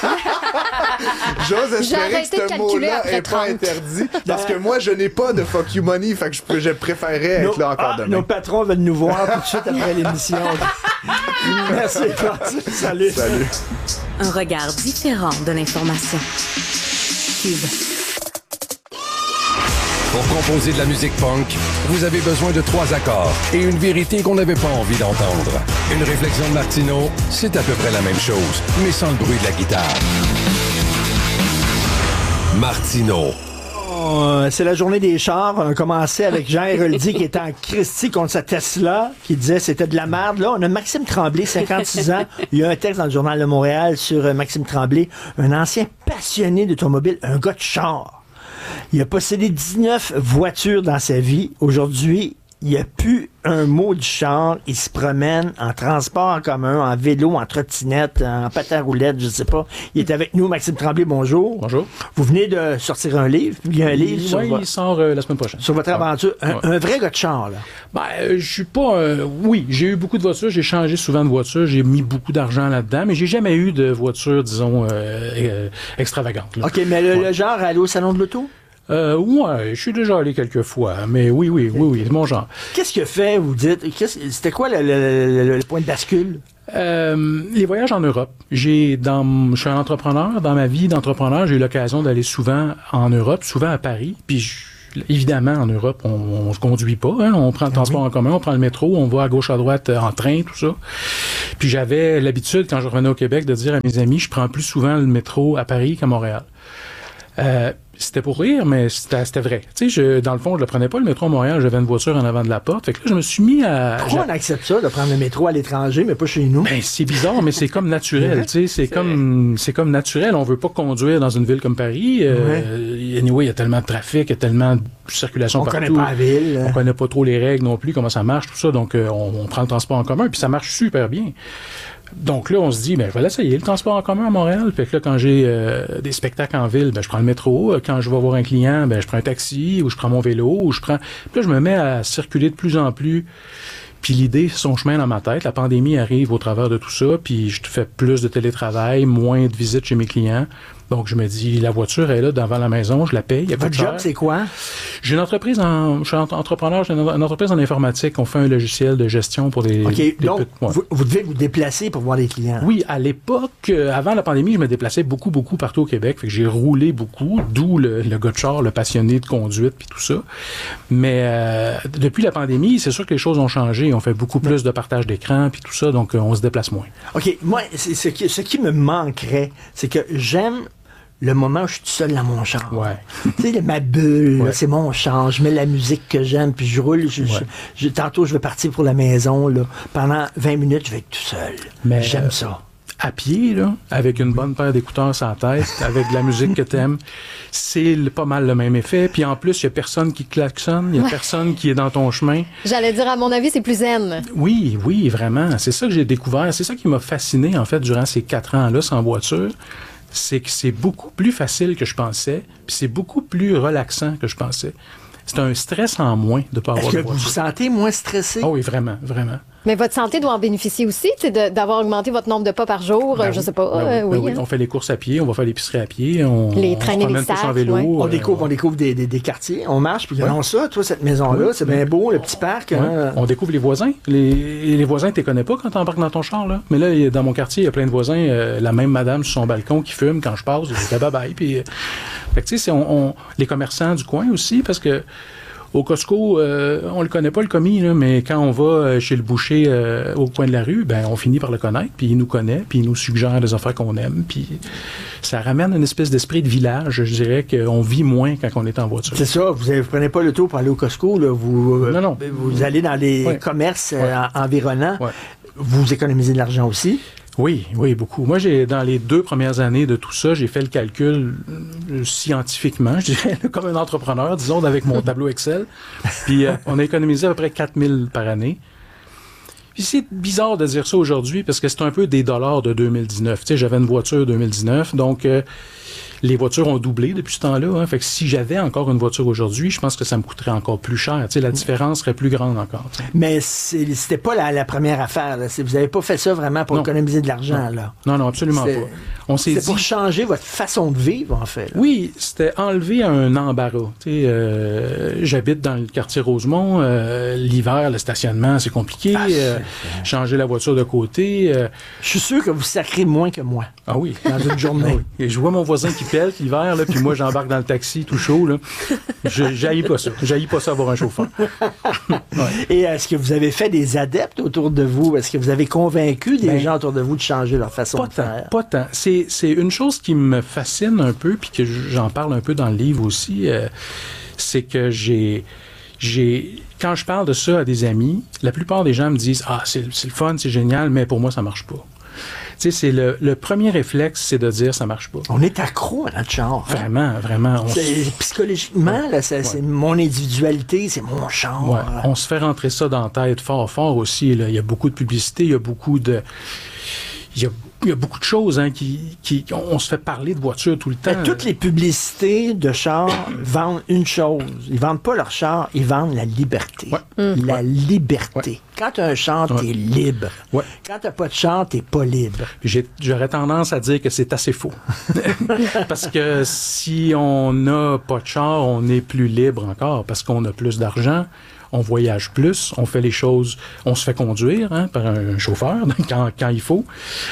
J'ose espérer que ce mot-là n'est pas interdit, parce que moi, je n'ai pas de fuck you money, fait que je, je préférerais nos, être là encore ah, demain. Nos patrons veulent nous voir tout de suite après l'émission. Merci, Salut. Salut. Un regard différent de l'information. Cube. Pour composer de la musique punk, vous avez besoin de trois accords et une vérité qu'on n'avait pas envie d'entendre. Une réflexion de Martineau, c'est à peu près la même chose, mais sans le bruit de la guitare. Martineau. Oh, c'est la journée des chars. On a commencé avec Jean Héroldi qui était en Christie contre sa Tesla, qui disait c'était de la merde. Là, on a Maxime Tremblay, cinquante-six ans. Il y a un texte dans le Journal de Montréal sur euh, Maxime Tremblay, un ancien passionné d'automobile, un gars de char. Il a possédé dix-neuf voitures dans sa vie. Aujourd'hui, il n'y a plus un mot du char. Il se promène en transport en commun, en vélo, en trottinette, en patin à roulettes, je ne sais pas. Il est avec nous, Maxime Tremblay, bonjour. Bonjour. Vous venez de sortir un livre. Il y a un livre oui, sur oui, votre... il sort euh, la semaine prochaine. Sur votre aventure. Un, ouais. un vrai gars de char, là. Ben, euh, je suis pas... Euh, oui, j'ai eu beaucoup de voitures. J'ai changé souvent de voiture. J'ai mis beaucoup d'argent là-dedans, mais j'ai jamais eu de voiture, disons, euh, euh, extravagante. Là. OK, mais le, ouais. le genre, aller au salon de l'auto? Euh, ouais, je suis déjà allé quelques fois, mais oui, oui, oui, oui, c'est mon genre. Qu'est-ce que fait, vous dites? C'était quoi le, le, le, le point de bascule? Euh, les voyages en Europe. J'ai dans, je suis un entrepreneur. Dans ma vie d'entrepreneur, j'ai eu l'occasion d'aller souvent en Europe, souvent à Paris. Puis je, évidemment, en Europe, on, on se conduit pas. Hein, on prend le transport en commun, on prend le métro, on va à gauche à droite en train, tout ça. Puis j'avais l'habitude, quand je revenais au Québec, de dire à mes amis, je prends plus souvent le métro à Paris qu'à Montréal. Euh, C'était pour rire, mais c'était, c'était vrai. Tu sais, je, dans le fond, je ne prenais pas le métro à Montréal, j'avais une voiture en avant de la porte. Fait que là, je me suis mis à... Pourquoi on accepte ça, de prendre le métro à l'étranger, mais pas chez nous? Ben, c'est bizarre, mais c'est comme naturel. Tu sais, c'est, c'est comme, c'est comme naturel. On veut pas conduire dans une ville comme Paris. Euh, ouais. Anyway, il y a tellement de trafic, il y a tellement de circulation on partout. On connaît pas la ville. On connaît pas trop les règles non plus, comment ça marche, tout ça. Donc, euh, on, on prend le transport en commun, puis ça marche super bien. Donc là, on se dit, ben, je vais l'essayer, le transport en commun à Montréal. Fait que là, quand j'ai euh, des spectacles en ville, ben, je prends le métro. Quand je vais voir un client, ben, je prends un taxi ou je prends mon vélo ou je prends... Puis là, je me mets à circuler de plus en plus. Puis l'idée, son chemin dans ma tête. La pandémie arrive au travers de tout ça. Puis je fais plus de télétravail, moins de visites chez mes clients. Donc, je me dis, la voiture est là devant la maison, je la paye. Votre job, c'est quoi? J'ai une entreprise en, je suis entrepreneur, j'ai une, une entreprise en informatique. On fait un logiciel de gestion pour des... OK, des donc, petites, ouais. vous, vous devez vous déplacer pour voir les clients. Oui, à l'époque, euh, avant la pandémie, je me déplaçais beaucoup, beaucoup partout au Québec. Fait que j'ai roulé beaucoup, d'où le, le gars de char, le passionné de conduite, puis tout ça. Mais euh, depuis la pandémie, c'est sûr que les choses ont changé. On fait beaucoup plus de partage d'écran, puis tout ça, donc euh, on se déplace moins. OK, moi, c'est, ce, qui, ce qui me manquerait, c'est que j'aime le moment où je suis tout seul dans mon char. Ouais. Tu sais, ma bulle, ouais. là, c'est mon char. Je mets la musique que j'aime, puis je roule. Je, ouais. je, je, tantôt, je vais partir pour la maison. Là. Pendant vingt minutes, je vais être tout seul. Mais j'aime euh, ça. À pied, là, avec une bonne paire d'écouteurs sans tête, avec de la musique que t'aimes, c'est le, pas mal le même effet. Puis en plus, il y a personne qui klaxonne, il y a ouais. personne qui est dans ton chemin. J'allais dire, à mon avis, c'est plus zen. Oui, oui, vraiment. C'est ça que j'ai découvert. C'est ça qui m'a fasciné, en fait, durant ces quatre ans-là, sans voiture. C'est que c'est beaucoup plus facile que je pensais, puis c'est beaucoup plus relaxant que je pensais. C'est un stress en moins de ne pas avoir de voiture. Est-ce que vous vous sentez moins stressé? Oh oui, vraiment, vraiment. Mais votre santé doit en bénéficier aussi, de, d'avoir augmenté votre nombre de pas par jour, ben je oui, sais pas. Ben euh, oui, oui, ben hein. oui, on fait les courses à pied, on va faire l'épicerie à pied, on, les traîner on se promène tous en vélo. Ouais. On découvre, on découvre des, des, des quartiers, on marche, puis ouais. on ça, toi, cette maison-là, oui, c'est bien beau, le petit parc. Ouais. Hein. On découvre les voisins. Les, les voisins, tu les connais pas quand tu embarques dans ton char, là. Mais là, dans mon quartier, il y a plein de voisins, euh, la même madame sur son balcon qui fume quand je passe, je dis bye-bye. Puis, euh, fait que tu sais, c'est on, on, les commerçants du coin aussi, parce que au Costco, euh, on le connaît pas le commis, là, mais quand on va chez le boucher euh, au coin de la rue, ben on finit par le connaître, puis il nous connaît, puis il nous suggère des affaires qu'on aime, puis ça ramène une espèce d'esprit de village. Je dirais qu'on vit moins quand on est en voiture. C'est ça, vous ne prenez pas le tour pour aller au Costco, là, vous, non, non. vous allez dans les ouais. commerces ouais. euh, environnants, ouais. vous économisez de l'argent aussi? Oui, oui, beaucoup. Moi, j'ai dans les deux premières années de tout ça, j'ai fait le calcul euh, scientifiquement, je dirais, comme un entrepreneur, disons, avec mon tableau Excel. Puis euh, on a économisé à peu près quatre mille par année. Puis c'est bizarre de dire ça aujourd'hui parce que c'est un peu des dollars de deux mille dix-neuf. Tu sais, j'avais une voiture deux mille dix-neuf, donc euh, les voitures ont doublé depuis ce temps-là. Hein. Fait que si j'avais encore une voiture aujourd'hui, je pense que ça me coûterait encore plus cher. Tu sais, la différence serait plus grande encore. T'sais. Mais c'est, c'était pas la, la première affaire. Là. Vous n'avez pas fait ça vraiment pour non. économiser de l'argent. Non, là. non, non absolument c'est... pas. On s'est C'est dit... pour changer votre façon de vivre, en fait. Là. Oui, c'était enlever un embarras. Tu sais, euh, j'habite dans le quartier Rosemont. Euh, l'hiver, le stationnement, c'est compliqué. Ah, euh, c'est... changer la voiture de côté. Euh... Je suis sûr que vous sacrez moins que moi. Ah oui. Dans une journée. Ah oui. Et je vois mon voisin qui pèle l'hiver, là, puis moi, j'embarque dans le taxi tout chaud. Là. Je j'haïs pas ça. J'haïs pas ça avoir un chauffeur. Ouais. Et est-ce que vous avez fait des adeptes autour de vous? Est-ce que vous avez convaincu des ben, gens autour de vous de changer leur façon pas de tant, faire? Pas tant. C'est, c'est une chose qui me fascine un peu, puis que j'en parle un peu dans le livre aussi, euh, c'est que j'ai... j'ai quand je parle de ça à des amis, la plupart des gens me disent « Ah, c'est, c'est le fun, c'est génial, mais pour moi, ça marche pas. » Tu sais, c'est le, le premier réflexe, c'est de dire ça marche pas. On est accro à notre char. Hein? Vraiment, vraiment. C'est, s... Psychologiquement, là, c'est, ouais. c'est mon individualité, c'est mon char. Ouais. On se fait rentrer ça dans la tête fort, fort aussi. Là. Il y a beaucoup de publicité, il y a beaucoup de... Il y a, il y a beaucoup de choses hein, qui, qui... On se fait parler de voitures tout le temps. Et toutes les publicités de chars vendent une chose. Ils vendent pas leur char, ils vendent la liberté. Ouais. Mmh. La ouais. liberté. Ouais. Quand tu as un char, tu es ouais. libre. Ouais. Quand tu n'as pas de char, tu n'es pas libre. J'ai, j'aurais tendance à dire que c'est assez faux. Parce que si on n'a pas de char, on est plus libre encore parce qu'on a plus d'argent. On voyage plus, on fait les choses, on se fait conduire hein, par un chauffeur quand, quand il faut.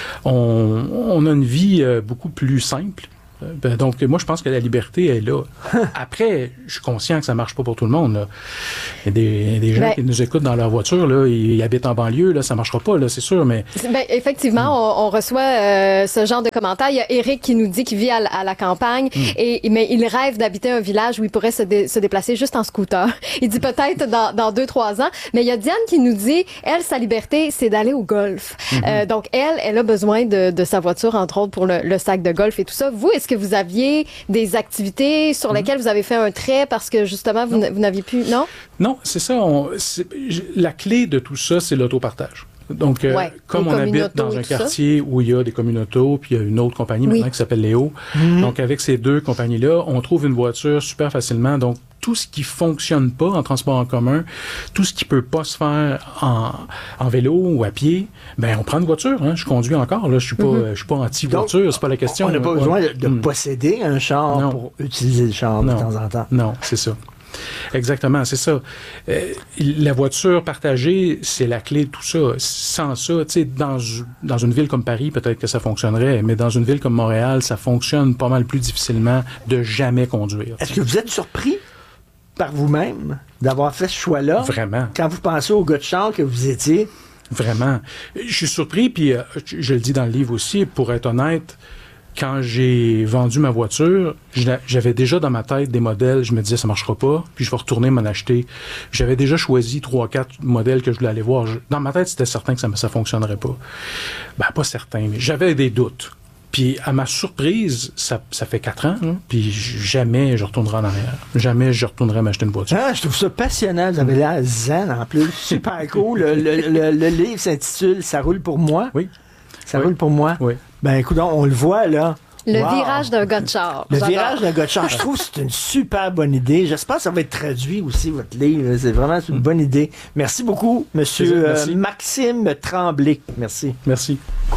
On, on a une vie euh, beaucoup plus simple. Ben, donc, moi, je pense que la liberté est là. Après, je suis conscient que ça marche pas pour tout le monde. Là. Il y a des, des gens ben, qui nous écoutent dans leur voiture, là, ils, ils habitent en banlieue, là, ça marchera pas, là, c'est sûr, mais... Ben, effectivement, mm. on, on reçoit euh, ce genre de commentaires. Il y a Eric qui nous dit qu'il vit à, à la campagne, mm. et, mais il rêve d'habiter un village où il pourrait se, dé, se déplacer juste en scooter. Il dit peut-être dans, dans deux, trois ans, mais il y a Diane qui nous dit, elle, sa liberté, c'est d'aller au golf. Mm-hmm. Euh, donc, elle, elle a besoin de, de sa voiture, entre autres, pour le, le sac de golf et tout ça. Vous, est-ce que vous aviez des activités sur lesquelles mmh. vous avez fait un trait parce que justement vous, n- vous n'aviez plus, non? Non, c'est ça. On, c'est, la clé de tout ça, c'est l'autopartage. Donc, euh, ouais, comme on habite dans un quartier ça. Où il y a des communautos, puis il y a une autre compagnie oui. maintenant qui s'appelle Léo. Mmh. Donc, avec ces deux compagnies-là, on trouve une voiture super facilement. Donc, tout ce qui fonctionne pas en transport en commun, tout ce qui peut pas se faire en, en vélo ou à pied, ben on prend une voiture. Hein. Je conduis encore. Là, je suis pas, mm-hmm. je suis pas anti-voiture. Donc, c'est pas la question. On n'a pas ouais. besoin de, de mm. posséder un char non. pour utiliser le char non. de temps en temps. Non, c'est ça. Exactement, c'est ça. Euh, la voiture partagée, c'est la clé de tout ça. Sans ça, tu sais, dans, dans une ville comme Paris, peut-être que ça fonctionnerait, mais dans une ville comme Montréal, ça fonctionne pas mal plus difficilement de jamais conduire. Est-ce que vous êtes surpris par vous-même d'avoir fait ce choix-là? Vraiment. Quand vous pensez au gars de char que vous étiez? Vraiment. Je suis surpris, puis euh, je le dis dans le livre aussi, pour être honnête, quand j'ai vendu ma voiture, j'avais déjà dans ma tête des modèles, je me disais ça marchera pas, puis je vais retourner m'en acheter. J'avais déjà choisi trois, quatre modèles que je voulais aller voir. Dans ma tête, c'était certain que ça ne fonctionnerait pas. Ben, pas certain, mais j'avais des doutes. Puis, à ma surprise, ça, ça fait quatre ans, hein, puis jamais je retournerai en arrière. Jamais je retournerai m'acheter une voiture. Ah, je trouve ça passionnant. Vous avez l'air zen, en plus. Super cool. Le, le, le, le livre s'intitule « Ça roule pour moi ». Oui. Ça oui. roule pour moi. Oui. Ben, écoute, on le voit, là. Le wow. virage d'un gars de char. Le J'adore. virage d'un gars de char. Je trouve que c'est une super bonne idée. J'espère que ça va être traduit aussi, votre livre. C'est vraiment une bonne idée. Merci beaucoup, monsieur Merci. Euh, Maxime Tremblay. Merci. Merci.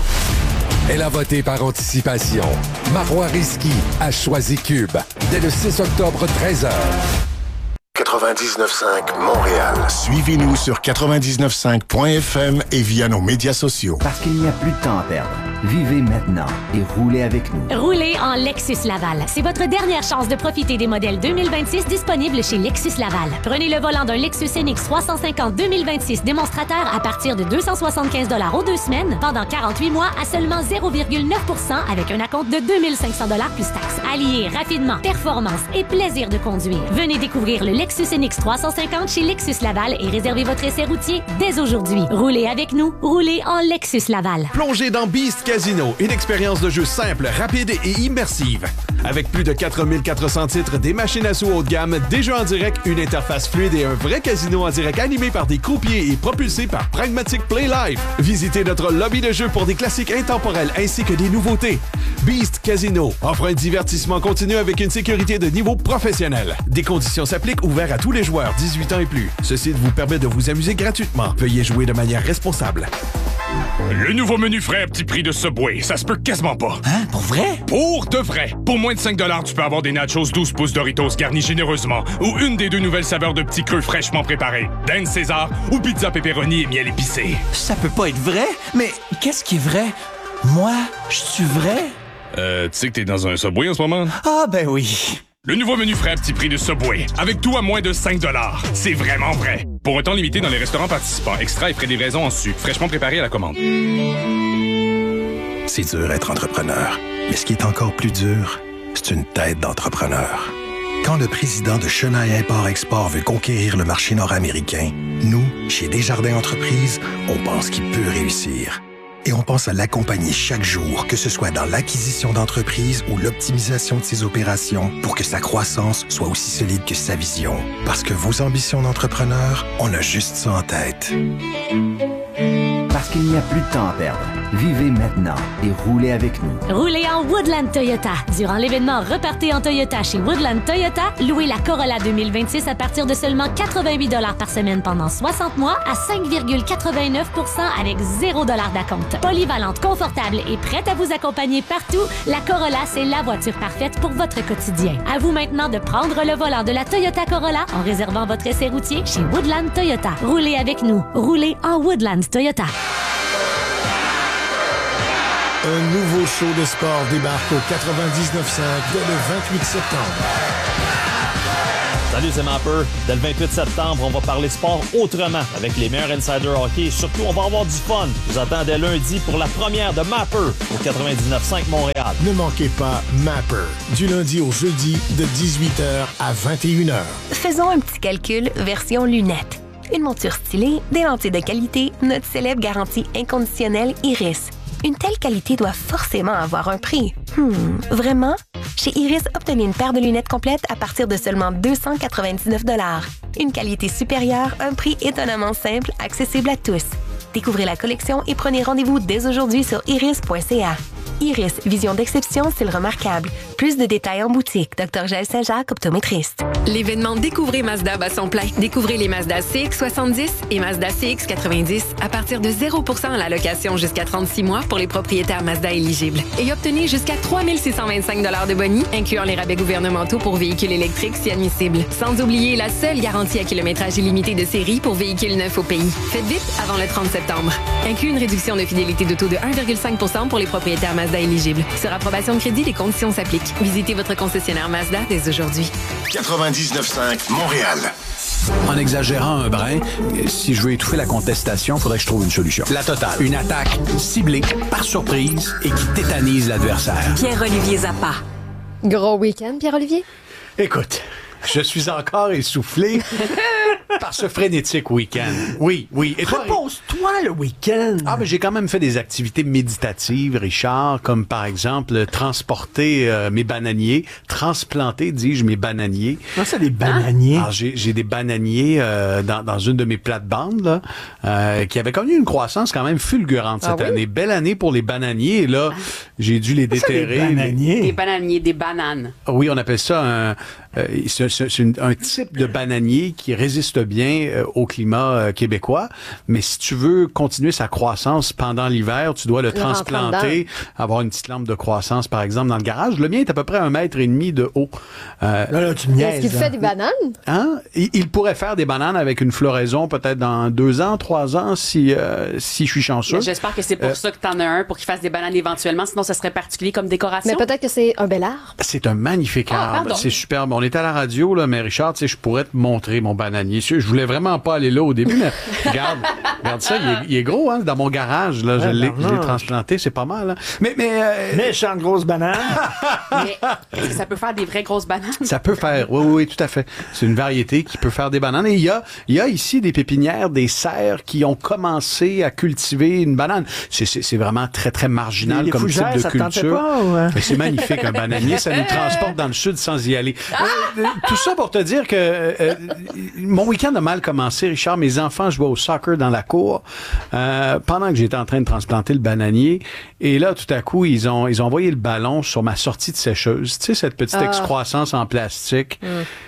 Elle a voté par anticipation. Marois Risky a choisi Cube. Dès le six octobre, treize heures. quatre-vingt-dix-neuf cinq Montréal. Suivez-nous sur quatre-vingt-dix-neuf cinq point f m et via nos médias sociaux. Parce qu'il n'y a plus de temps à perdre. Vivez maintenant et roulez avec nous. Roulez en Lexus Laval. C'est votre dernière chance de profiter des modèles deux mille vingt-six disponibles chez Lexus Laval. Prenez le volant d'un Lexus N X trois cent cinquante deux mille vingt-six démonstrateur à partir de deux cent soixante-quinze dollars aux deux semaines pendant quarante-huit mois à seulement zéro virgule neuf pour cent avec un acompte de deux mille cinq cents dollars plus taxes. Alliez rapidement performance et plaisir de conduire. Venez découvrir le Lexus N X trois cent cinquante chez Lexus Laval et réservez votre essai routier dès aujourd'hui. Roulez avec nous, roulez en Lexus Laval. Plongez dans Beast Casino, une expérience de jeu simple, rapide et immersive. Avec plus de quatre mille quatre cents titres, des machines à sous haut de gamme, des jeux en direct, une interface fluide et un vrai casino en direct animé par des croupiers et propulsé par Pragmatic Play Live. Visitez notre lobby de jeu pour des classiques intemporels ainsi que des nouveautés. Beast Casino offre un divertissement continu avec une sécurité de niveau professionnel. Des conditions s'appliquent, ouvert à tous les joueurs dix-huit ans et plus. Ce site vous permet de vous amuser gratuitement. Veuillez jouer de manière responsable. Le nouveau menu frais à petit prix de Subway, ça se peut quasiment pas. Hein? Pour vrai? Pour de vrai. Pour moins de cinq dollars, tu peux avoir des nachos douze pouces Doritos garnis généreusement ou une des deux nouvelles saveurs de petits creux fraîchement préparés. Dinde César ou pizza pepperoni et miel épicé. Ça peut pas être vrai? Mais qu'est-ce qui est vrai? Moi, je suis vrai? Euh, tu sais que t'es dans un Subway en ce moment? Ah, ben oui. Le nouveau menu frais à petit prix de Subway, avec tout à moins de cinq dollars. C'est vraiment vrai. Pour un temps limité dans les restaurants participants, extra et frais de livraison en sucre, fraîchement préparé à la commande. C'est dur être entrepreneur. Mais ce qui est encore plus dur, c'est une tête d'entrepreneur. Quand le président de Chenaille Import-Export veut conquérir le marché nord-américain, nous, chez Desjardins Entreprises, on pense qu'il peut réussir. Et on pense à l'accompagner chaque jour, que ce soit dans l'acquisition d'entreprises ou l'optimisation de ses opérations, pour que sa croissance soit aussi solide que sa vision. Parce que vos ambitions d'entrepreneur, on a juste ça en tête. Parce qu'il n'y a plus de temps à perdre. Vivez maintenant et roulez avec nous. Roulez en Woodland Toyota. Durant l'événement Repartez en Toyota chez Woodland Toyota, louez la Corolla deux mille vingt-six à partir de seulement quatre-vingt-huit dollars par semaine pendant soixante mois à cinq virgule quatre-vingt-neuf pour cent avec zéro dollar d'acompte. Polyvalente, confortable et prête à vous accompagner partout, la Corolla, c'est la voiture parfaite pour votre quotidien. À vous maintenant de prendre le volant de la Toyota Corolla en réservant votre essai routier chez Woodland Toyota. Roulez avec nous. Roulez en Woodland Toyota. Un nouveau show de sport débarque au quatre-vingt-dix-neuf cinq dès le vingt-huit septembre. Salut, c'est Mapper. Dès le vingt-huit septembre, on va parler sport autrement avec les meilleurs insiders hockey et surtout, on va avoir du fun. Je vous attends dès lundi pour la première de Mapper au quatre-vingt-dix-neuf cinq Montréal. Ne manquez pas Mapper, du lundi au jeudi de dix-huit heures à vingt et une heures. Faisons un petit calcul version lunettes. Une monture stylée, des lentilles de qualité, notre célèbre garantie inconditionnelle Iris. Une telle qualité doit forcément avoir un prix. Hmm, vraiment? Chez Iris, obtenez une paire de lunettes complètes à partir de seulement deux cent quatre-vingt-dix-neuf dollars. Une qualité supérieure, un prix étonnamment simple, accessible à tous. Découvrez la collection et prenez rendez-vous dès aujourd'hui sur iris point c a. Iris, vision d'exception, style remarquable. Plus de détails en boutique. docteur Jaël Saint-Jacques, optométriste. L'événement Découvrez Mazda bat son plein. Découvrez les Mazda C X soixante-dix et Mazda C X quatre-vingt-dix à partir de zéro pour cent à la location jusqu'à trente-six mois pour les propriétaires Mazda éligibles. Et obtenez jusqu'à trois mille six cent vingt-cinq dollars de boni, incluant les rabais gouvernementaux pour véhicules électriques si admissibles. Sans oublier la seule garantie à kilométrage illimité de série pour véhicules neufs au pays. Faites vite avant le trente septembre. Inclut une réduction de fidélité de taux de un virgule cinq pour cent pour les propriétaires Mazda éligibles. Sur approbation de crédit, les conditions s'appliquent. Visitez votre concessionnaire Mazda dès aujourd'hui. quatre-vingt-dix-neuf cinq Montréal. En exagérant un brin, si je veux étouffer la contestation, il faudrait que je trouve une solution. La totale. Une attaque ciblée, par surprise, et qui tétanise l'adversaire. Pierre-Olivier Zappa. Gros week-end, Pierre-Olivier? Écoute, je suis encore essoufflé par ce frénétique week-end. Oui, oui. Et toi, repose-toi le week-end. Ah, mais j'ai quand même fait des activités méditatives, Richard, comme par exemple transporter euh, mes bananiers, transplanter, dis-je, mes bananiers. Comment ça, des bananiers? Alors, j'ai, j'ai des bananiers euh, dans, dans une de mes plates-bandes, là, euh, qui avaient connu une croissance quand même fulgurante cette ah oui? année. Belle année pour les bananiers. Et là, j'ai dû les déterrer. Ça, des bananiers? Des bananiers, des bananes. Oui, on appelle ça un, euh, c'est, c'est, c'est une, un type de bananier qui résiste bien euh, au climat euh, québécois. Mais si tu veux continuer sa croissance pendant l'hiver, tu dois le, le transplanter, avoir une petite lampe de croissance, par exemple, dans le garage. Le mien est à peu près un mètre et demi de haut. Euh, là, là, tu me niaises, Est-ce qu'il hein? fait des bananes? Hein? Il, il pourrait faire des bananes avec une floraison peut-être dans deux ans, trois ans, si, euh, si je suis chanceux. Mais j'espère que c'est pour euh, ça que tu en as un, pour qu'il fasse des bananes éventuellement. Sinon, ça serait particulier comme décoration. Mais peut-être que c'est un bel arbre. C'est un magnifique ah, arbre. C'est superbe. On est à la radio, là, mais Richard, tu sais, je pourrais te montrer mon bananier. Je voulais vraiment pas aller là au début, mais regarde, regarde ça, il est, il est gros, hein, dans mon garage, là. Ouais, je, l'ai, je l'ai transplanté, c'est pas mal, hein. Mais, mais, euh... Méchante grosse banane. Mais est-ce que ça peut faire des vraies grosses bananes? Ça peut faire, oui, oui, tout à fait. C'est une variété qui peut faire des bananes. Et il y a, il y a ici des pépinières, des serres qui ont commencé à cultiver une banane. C'est, c'est, c'est vraiment très, très marginal les, comme les fougères, type de culture. Pas, ouais. Mais c'est magnifique, un bananier. Ça nous transporte dans le sud sans y aller. Euh, tout ça pour te dire que euh, mon week-end a mal commencé, Richard. Mes enfants jouaient au soccer dans la cour euh, pendant que j'étais en train de transplanter le bananier. Et là, tout à coup, ils ont, ils ont envoyé le ballon sur ma sortie de sécheuse. Tu sais, cette petite ah. excroissance en plastique. Mm.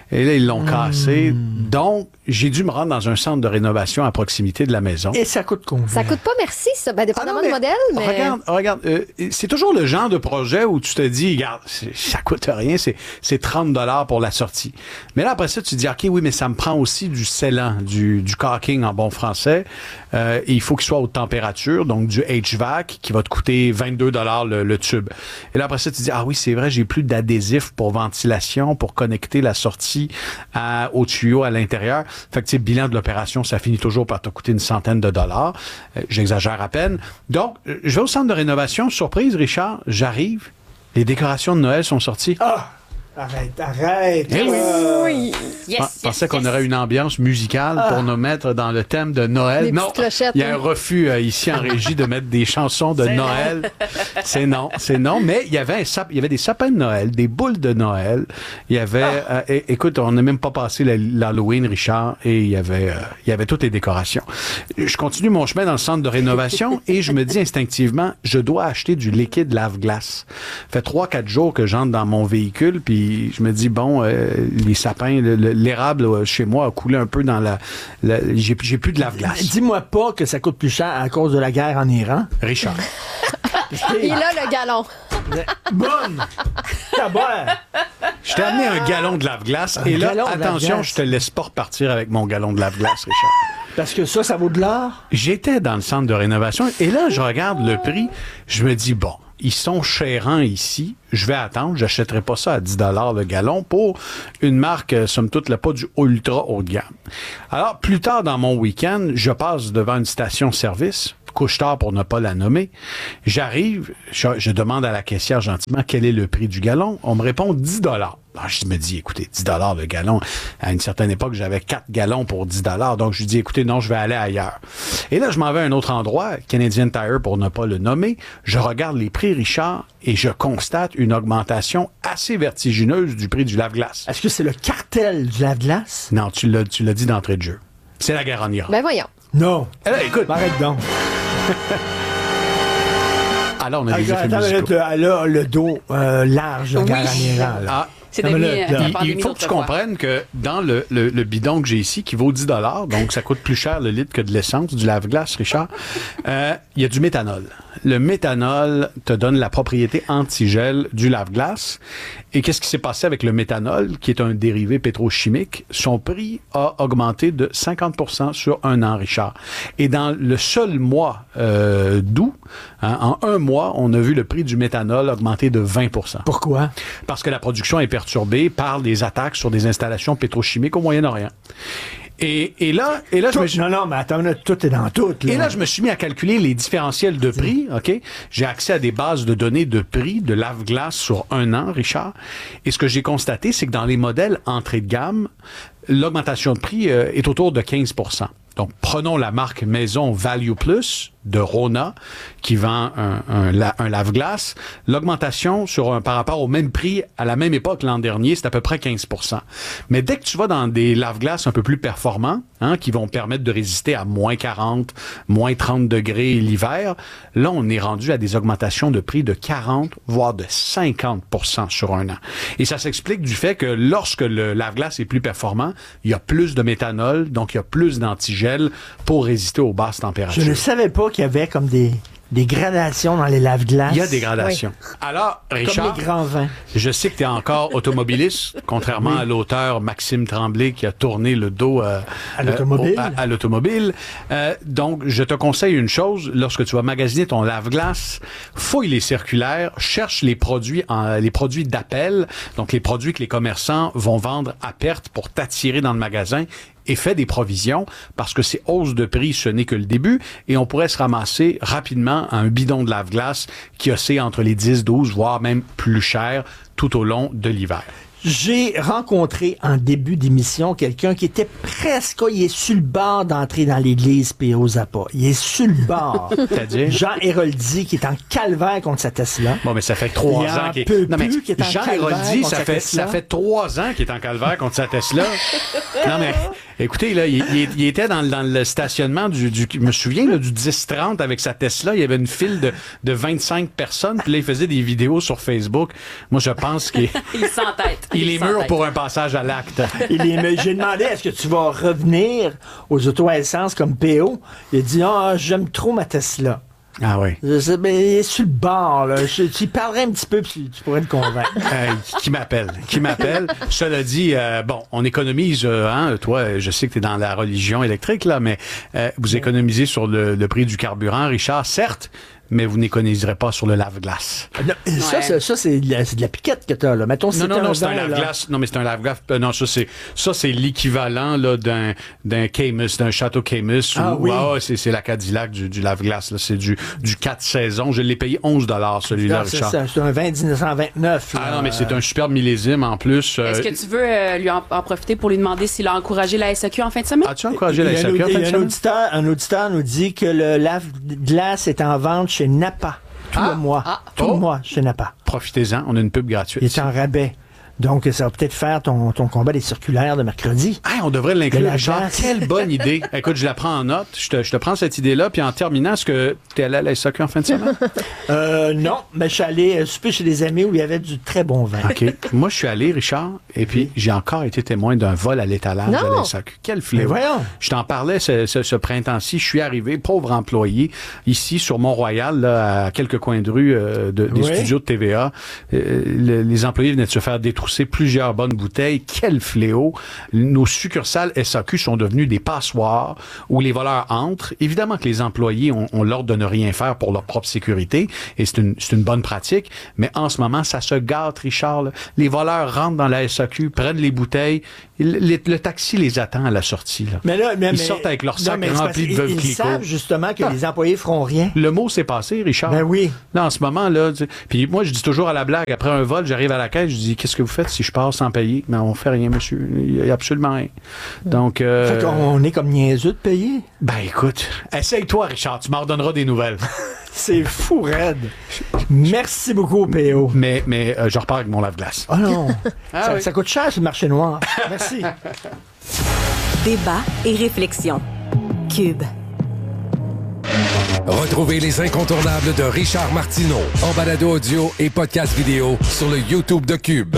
Et là, ils l'ont mmh. cassé. Donc, j'ai dû me rendre dans un centre de rénovation à proximité de la maison. Et ça coûte combien? Ça coûte pas merci, ça. Ben, dépendamment ah non, mais, du modèle, mais... Regarde, regarde euh, c'est toujours le genre de projet où tu te dis, regarde, ça coûte rien, c'est, c'est trente dollars pour la sortie. Mais là, après ça, tu te dis, OK, oui, mais ça me prend aussi du scellant, du, du caulking en bon français. Euh, et il faut qu'il soit haute température, donc du H V A C qui va te coûter vingt-deux dollars le, le tube. Et là, après ça, tu te dis, ah oui, c'est vrai, j'ai plus d'adhésif pour ventilation, pour connecter la sortie à, au tuyau à l'intérieur. Fait que, tu sais, bilan de l'opération, ça finit toujours par te coûter une centaine de dollars. Euh, j'exagère à peine. Donc, je vais au centre de rénovation. Surprise, Richard, j'arrive. Les décorations de Noël sont sorties. Ah! Arrête, arrête! Eh oui! Oui. Yes, Je pensais yes, qu'on yes. aurait une ambiance musicale ah. pour nous mettre dans le thème de Noël. Les non, il y a un refus euh, ici en régie de mettre des chansons de c'est Noël. Non. C'est non, c'est non. Mais il y avait un sap- il y avait des sapins de Noël, des boules de Noël. Il y avait, ah. euh, écoute, on n'a même pas passé l'Halloween, Richard, et il y avait, euh, il y avait toutes les décorations. Je continue mon chemin dans le centre de rénovation et je me dis instinctivement, je dois acheter du liquide lave-glace. Ça fait trois, quatre jours que j'entre dans mon véhicule, puis je me dis, bon, euh, les sapins, le, le, l'érable là, chez moi a coulé un peu dans la... la j'ai, j'ai plus de lave-glace. Dis-moi pas que ça coûte plus cher à cause de la guerre en Iran. Richard. Il a le galon. Bonne! Je t'ai amené un gallon de lave-glace. Un et là, attention, je te laisse pas repartir avec mon gallon de lave-glace, Richard. Parce que ça, ça vaut de l'or? J'étais dans le centre de rénovation et là, je regarde le prix. Je me dis, bon, ils sont chérants ici. Je vais attendre. J'achèterai pas ça à dix dollars le gallon pour une marque, somme toute, là, pas du ultra haut de gamme. Alors, plus tard dans mon week-end, je passe devant une station-service. Couche-tard pour ne pas la nommer. J'arrive, je, je demande à la caissière gentiment quel est le prix du gallon. On me répond dix dollars. Alors, je me dis, écoutez, dix dollars le gallon. À une certaine époque, j'avais quatre gallons pour dix dollars. Donc, je lui dis, écoutez, non, je vais aller ailleurs. Et là, je m'en vais à un autre endroit, Canadian Tire pour ne pas le nommer. Je regarde les prix, Richard, et je constate une augmentation assez vertigineuse du prix du lave-glace. Est-ce que c'est le cartel du lave-glace? Non, tu l'as, tu l'as dit d'entrée de jeu. C'est la guerre en Iran. Ben voyons. Non. Eh là, écoute. Arrête donc. Alors, on a des attends, effets musicaux. Elle a le dos euh, large, oui. la guerre en Iran. Ah, c'est devenu, euh, il, il faut que tu comprennes que dans le, le, le bidon que j'ai ici, qui vaut dix dollars, donc ça coûte plus cher le litre que de l'essence, du lave-glace, Richard, euh, il y a du méthanol. Le méthanol te donne la propriété antigel du lave-glace. Et qu'est-ce qui s'est passé avec le méthanol, qui est un dérivé pétrochimique? Son prix a augmenté de cinquante pour cent sur un an, Richard. Et dans le seul mois euh, d'août, hein, en un mois, on a vu le prix du méthanol augmenter de vingt pour cent. Pourquoi? Parce que la production est perturbée par des attaques sur des installations pétrochimiques au Moyen-Orient. Et, et là, et là tout, je me suis... Non, non, mais attends, tout est dans tout. Là. Et là, je me suis mis à calculer les différentiels de prix, OK? J'ai accès à des bases de données de prix de lave-glace sur un an, Richard. Et ce que j'ai constaté, c'est que dans les modèles entrée de gamme, l'augmentation de prix euh, est autour de quinze pour cent. Donc, prenons la marque Maison Value Plus de Rona, qui vend un, un, un lave-glace. L'augmentation sur un, par rapport au même prix à la même époque l'an dernier, c'est à peu près quinze pour cent. Mais dès que tu vas dans des lave-glaces un peu plus performants, hein, qui vont permettre de résister à moins quarante, moins trente degrés l'hiver, là, on est rendu à des augmentations de prix de quarante, voire de cinquante pour cent sur un an. Et ça s'explique du fait que lorsque le lave-glace est plus performant, il y a plus de méthanol, donc il y a plus d'antigel pour résister aux basses températures. Je ne savais pas qu'il y avait comme des, des gradations dans les lave-glaces. Il y a des gradations. Oui. Alors, Richard, comme les grands vins. Je sais que tu es encore automobiliste, contrairement oui. à l'auteur Maxime Tremblay qui a tourné le dos euh, à l'automobile. Euh, à, à l'automobile. Euh, donc, je te conseille une chose, lorsque tu vas magasiner ton lave-glace, fouille les circulaires, cherche les produits en, les produits d'appel, donc les produits que les commerçants vont vendre à perte pour t'attirer dans le magasin, et fait des provisions, parce que ces hausses de prix, ce n'est que le début, et on pourrait se ramasser rapidement à un bidon de lave-glace qui oscille entre les dix, douze, voire même plus cher tout au long de l'hiver. J'ai rencontré en début d'émission quelqu'un qui était presque, il est sur le bord d'entrer dans l'église P O Zappa. Il est sur le bord. C'est-à-dire? Jean Héroldi qui est en calvaire contre sa Tesla. Bon, mais ça fait trois ans qu'il est... Non, mais qui est en Jean Héroldi, ça fait, ça fait trois ans qu'il est en calvaire contre sa Tesla. Non, mais Écoutez, là, il, il, il était dans, dans le stationnement du, du je me souviens, là, du dix trente avec sa Tesla. Il y avait une file de, de vingt-cinq personnes. Puis là, il faisait des vidéos sur Facebook. Moi, je pense qu'il il s'entête. Il, il est mûr s'entête. pour un passage à l'acte. Il est, j'ai demandé, est-ce que tu vas revenir aux autos à essence comme P O? Il a dit, ah, oh, j'aime trop ma Tesla. Ah oui. Je sais, ben, il est sur le bord, là. Je, tu y parlerais un petit peu, puis tu pourrais te convaincre. Euh, qui m'appelle? Qui m'appelle? Cela dit, euh, bon, on économise, euh, hein, toi, je sais que tu es dans la religion électrique, là, mais euh, vous économisez sur le, le prix du carburant, Richard, certes, mais vous n'économiserez pas sur le lave-glace. Non, ça, Ouais. ça, ça c'est, de la, c'est de la piquette que tu as, là. Mettons, Non, non, un non, c'est un vin, là. lave-glace. Non, mais c'est un lave-glace. Euh, non, ça, c'est, ça, c'est l'équivalent, là, d'un, d'un Camus, d'un château Camus. Ah ou, oui. ah, c'est, c'est la Cadillac du, du lave-glace, là. C'est du, du quatre saisons. Je l'ai payé onze dollars, celui-là, Non, c'est Richard. ça, c'est un vin dix-neuf cent vingt-neuf. Ah non, mais c'est un superbe millésime, en plus. Est-ce que tu veux euh, lui en, en profiter pour lui demander s'il a encouragé la S A Q en fin de semaine? As-tu encouragé la Il y a S A un, Q en il y fin a de un semaine? auditeur, un auditeur nous dit que le lave-glace est en vente chez Napa. Tout Ah. le mois. Ah. Tout Oh. le mois chez Napa. Profitez-en, on a une pub gratuite. Il est en rabais. Donc, ça va peut-être faire ton, ton combat des circulaires de mercredi. Hey, on devrait l'inclure, De la Richard. glace. Quelle bonne idée. Écoute, je la prends en note. Je te, je te prends cette idée-là. Puis en terminant, est-ce que tu es allé à la S A Q en fin de semaine? Euh, non, mais je suis allé euh, souper chez des amis où il y avait du très bon vin. OK. Moi, je suis allé, Richard, et puis j'ai encore été témoin d'un vol à l'étalage Non. de la S A Q. Quel Mais fléau. voyons. Je t'en parlais ce, ce, ce printemps-ci. Je suis arrivé, pauvre employé, ici sur Mont-Royal, là, à quelques coins de rue euh, de, des Oui. studios de T V A. Euh, le- les employés venaient de se faire détrousser plusieurs bonnes bouteilles. Quel fléau. Nos succursales S A Q sont devenues des passoires où les voleurs entrent. Évidemment que les employés ont, ont l'ordre de ne rien faire pour leur propre sécurité, et c'est une, c'est une bonne pratique, mais en ce moment, ça se gâte, Richard. là. Les voleurs rentrent dans la S A Q, prennent les bouteilles, le, le- le taxi les attend à la sortie. Là. Mais là, mais, Ils mais- sortent avec leur non, sac mais c'est rempli de parce veuve qu'ils- Ils Clicquot. savent justement que Ah. les employés feront rien. Le mot s'est passé, Richard. Ben oui. Là, en ce moment, là, tu sais, puis moi, je dis toujours à la blague, après un vol, j'arrive à la caisse, je dis, qu'est-ce que vous faites si je pars sans payer? Mais on fait rien, monsieur. Il y a absolument rien. Donc, euh, Fait qu'on est comme niaiseux de payer. ben écoute, essaye-toi, Richard, tu m'en redonneras des nouvelles. C'est fou, raide. Merci beaucoup, P O. Mais, mais euh, je repars avec mon lave-glace. Oh non. Ah ça, oui. ça coûte cher sur le marché noir. Merci. Débat et réflexion. Cube. Retrouvez les incontournables de Richard Martineau en balado audio et podcast vidéo sur le YouTube de Cube.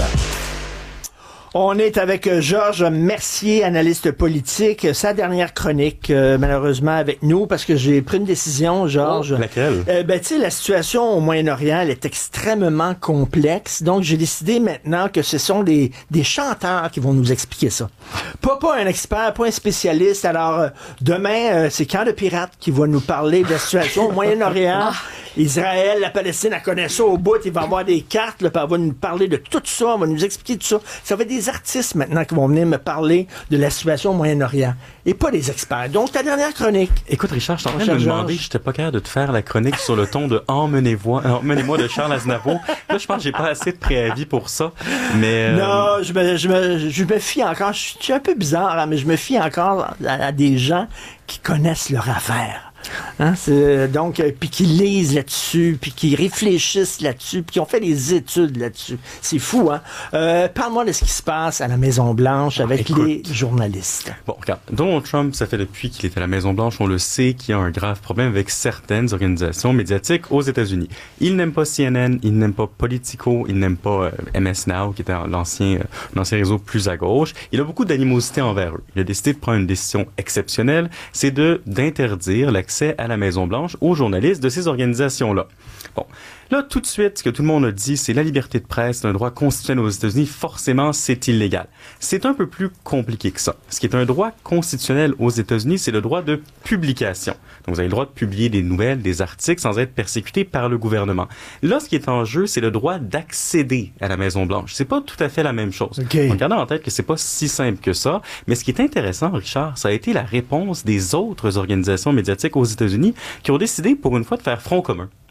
On est avec euh, Georges Mercier, analyste politique. Sa dernière chronique, euh, malheureusement, avec nous, parce que j'ai pris une décision, Georges. Oh, laquelle? Euh, ben, tu sais, la situation au Moyen-Orient, elle est extrêmement complexe. Donc, j'ai décidé maintenant que ce sont des, des chanteurs qui vont nous expliquer ça. Pas, pas un expert, pas un spécialiste. Alors, euh, demain, euh, c'est Camp de Pirates qui va nous parler de la situation au Moyen-Orient. Israël, la Palestine, elle connaît ça au bout. Il va avoir des cartes, là, puis elle va nous parler de tout ça. Elle va nous expliquer tout ça. Ça va être des artistes maintenant qui vont venir me parler de la situation au Moyen-Orient. Et pas des experts. Donc, ta dernière chronique. Écoute, Richard, je suis en Mon train de me cher demander, Georges. j'étais pas capable de te faire la chronique sur le ton de Emmenez-moi Emmenez-moi de Charles Aznavour. Là, je pense que j'ai pas assez de préavis pour ça. Mais. euh, Non, je me, je, me, je me fie encore. Je suis un peu bizarre, hein, mais je me fie encore à, à des gens qui connaissent leur affaire. Hein, c'est, donc, euh, puis qui lisent là-dessus, puis qui réfléchissent là-dessus, puis qui ont fait des études là-dessus. C'est fou, hein? Euh, parle-moi de ce qui se passe à la Maison-Blanche avec écoute. les journalistes. Bon, regarde, Donald Trump, ça fait depuis qu'il est à la Maison-Blanche, on le sait, qu'il y a un grave problème avec certaines organisations médiatiques aux États-Unis. Il n'aime pas C N N, il n'aime pas Politico, il n'aime pas euh, M S Now, qui était l'ancien, euh, l'ancien réseau plus à gauche. Il a beaucoup d'animosité envers eux. Il a décidé de prendre une décision exceptionnelle, c'est de d'interdire l'accès à la Maison-Blanche aux journalistes de ces organisations-là. Bon. Là, tout de suite, ce que tout le monde a dit, c'est la liberté de presse, c'est un droit constitutionnel aux États-Unis, forcément, c'est illégal. C'est un peu plus compliqué que ça. Ce qui est un droit constitutionnel aux États-Unis, c'est le droit de publication. Donc, vous avez le droit de publier des nouvelles, des articles sans être persécuté par le gouvernement. Là, ce qui est en jeu, c'est le droit d'accéder à la Maison-Blanche. C'est pas tout à fait la même chose. Okay. Donc, gardez en tête que c'est pas si simple que ça. Mais ce qui est intéressant, Richard, ça a été la réponse des autres organisations médiatiques aux États-Unis qui ont décidé, pour une fois, de faire front commun.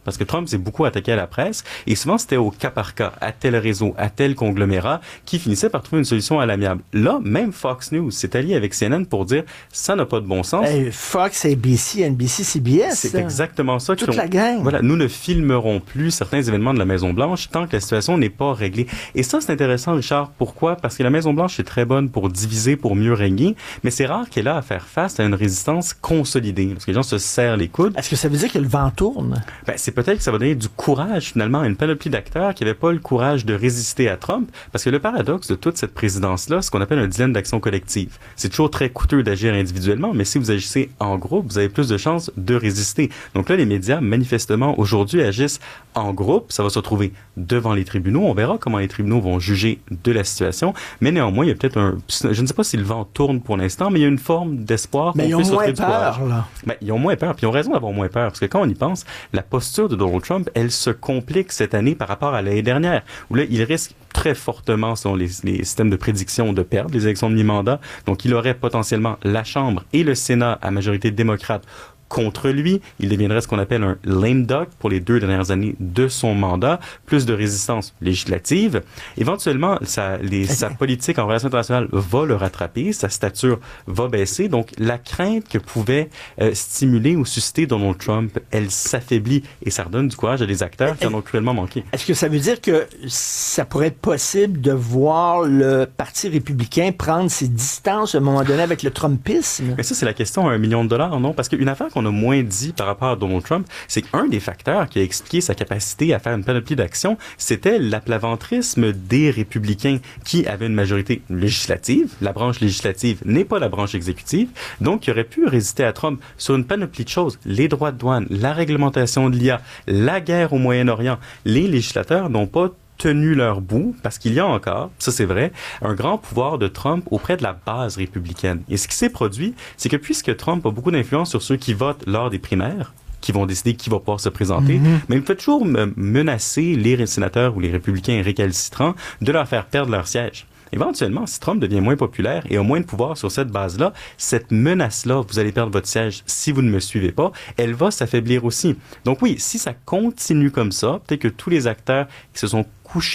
parce que Trump s'est beaucoup attaqué à la presse, et souvent c'était au cas par cas, à tel réseau, à tel conglomérat, qui finissait par trouver une solution à l'amiable. Là, même Fox News s'est allié avec C N N pour dire ça n'a pas de bon sens. Hey, Fox, A B C, N B C, C B S. C'est exactement ça. Toute la gang. Voilà, nous ne filmerons plus certains événements de la Maison-Blanche tant que la situation n'est pas réglée. Et ça, c'est intéressant, Richard. Pourquoi? Parce que la Maison-Blanche est très bonne pour diviser, pour mieux régner, mais c'est rare qu'elle a à faire face à une résistance consolidée, parce que les gens se serrent les coudes. Est-ce que ça veut dire que le vent tourne? Ben, c'est peut-être que ça va donner du courage, finalement, à une panoplie d'acteurs qui n'avaient pas le courage de résister à Trump, parce que le paradoxe de toute cette présidence-là, c'est ce qu'on appelle un dilemme d'action collective. C'est toujours très coûteux d'agir individuellement, mais si vous agissez en groupe, vous avez plus de chances de résister. Donc là, les médias, manifestement, aujourd'hui, agissent en groupe. Ça va se retrouver devant les tribunaux. On verra comment les tribunaux vont juger de la situation. Mais néanmoins, il y a peut-être un... Je ne sais pas si le vent tourne pour l'instant, mais il y a une forme d'espoir. Mais ils ont moins peur, là. Ben, ils ont moins peur, puis ils ont raison d'avoir moins peur. Parce que quand on y pense, la posture de Donald Trump, elle se complique cette année par rapport à l'année dernière, où là, il risque très fortement, selon les, les systèmes de prédiction, de perdre les élections de mi-mandat. Donc, il aurait potentiellement la Chambre et le Sénat à majorité démocrate contre lui. Il deviendrait ce qu'on appelle un lame duck pour les deux dernières années de son mandat, plus de résistance législative. Éventuellement, sa, les, sa politique en relations internationales va le rattraper, sa stature va baisser. Donc, la crainte que pouvait euh, stimuler ou susciter Donald Trump, elle s'affaiblit et ça redonne du courage à des acteurs qui en ont cruellement manqué. Est-ce que ça veut dire que ça pourrait être possible de voir le Parti républicain prendre ses distances à un moment donné avec le Trumpisme? Mais ça, c'est la question à un million de dollars, non? Parce qu'une affaire qu'on a moins dit par rapport à Donald Trump, c'est qu'un des facteurs qui a expliqué sa capacité à faire une panoplie d'actions, c'était l'aplaventrisme des républicains qui avaient une majorité législative. La branche législative n'est pas la branche exécutive, donc il aurait pu résister à Trump sur une panoplie de choses. Les droits de douane, la réglementation de l'I A, la guerre au Moyen-Orient. Les législateurs n'ont pas tenu leur bout, parce qu'il y a encore, ça c'est vrai, un grand pouvoir de Trump auprès de la base républicaine. Et ce qui s'est produit, c'est que puisque Trump a beaucoup d'influence sur ceux qui votent lors des primaires, qui vont décider qui va pouvoir se présenter, mm-hmm. mais il peut toujours menacer les sénateurs ou les républicains récalcitrants de leur faire perdre leur siège. Éventuellement, si Trump devient moins populaire et a moins de pouvoir sur cette base-là, cette menace-là, vous allez perdre votre siège si vous ne me suivez pas, elle va s'affaiblir aussi. Donc oui, si ça continue comme ça, peut-être que tous les acteurs qui se sont couchés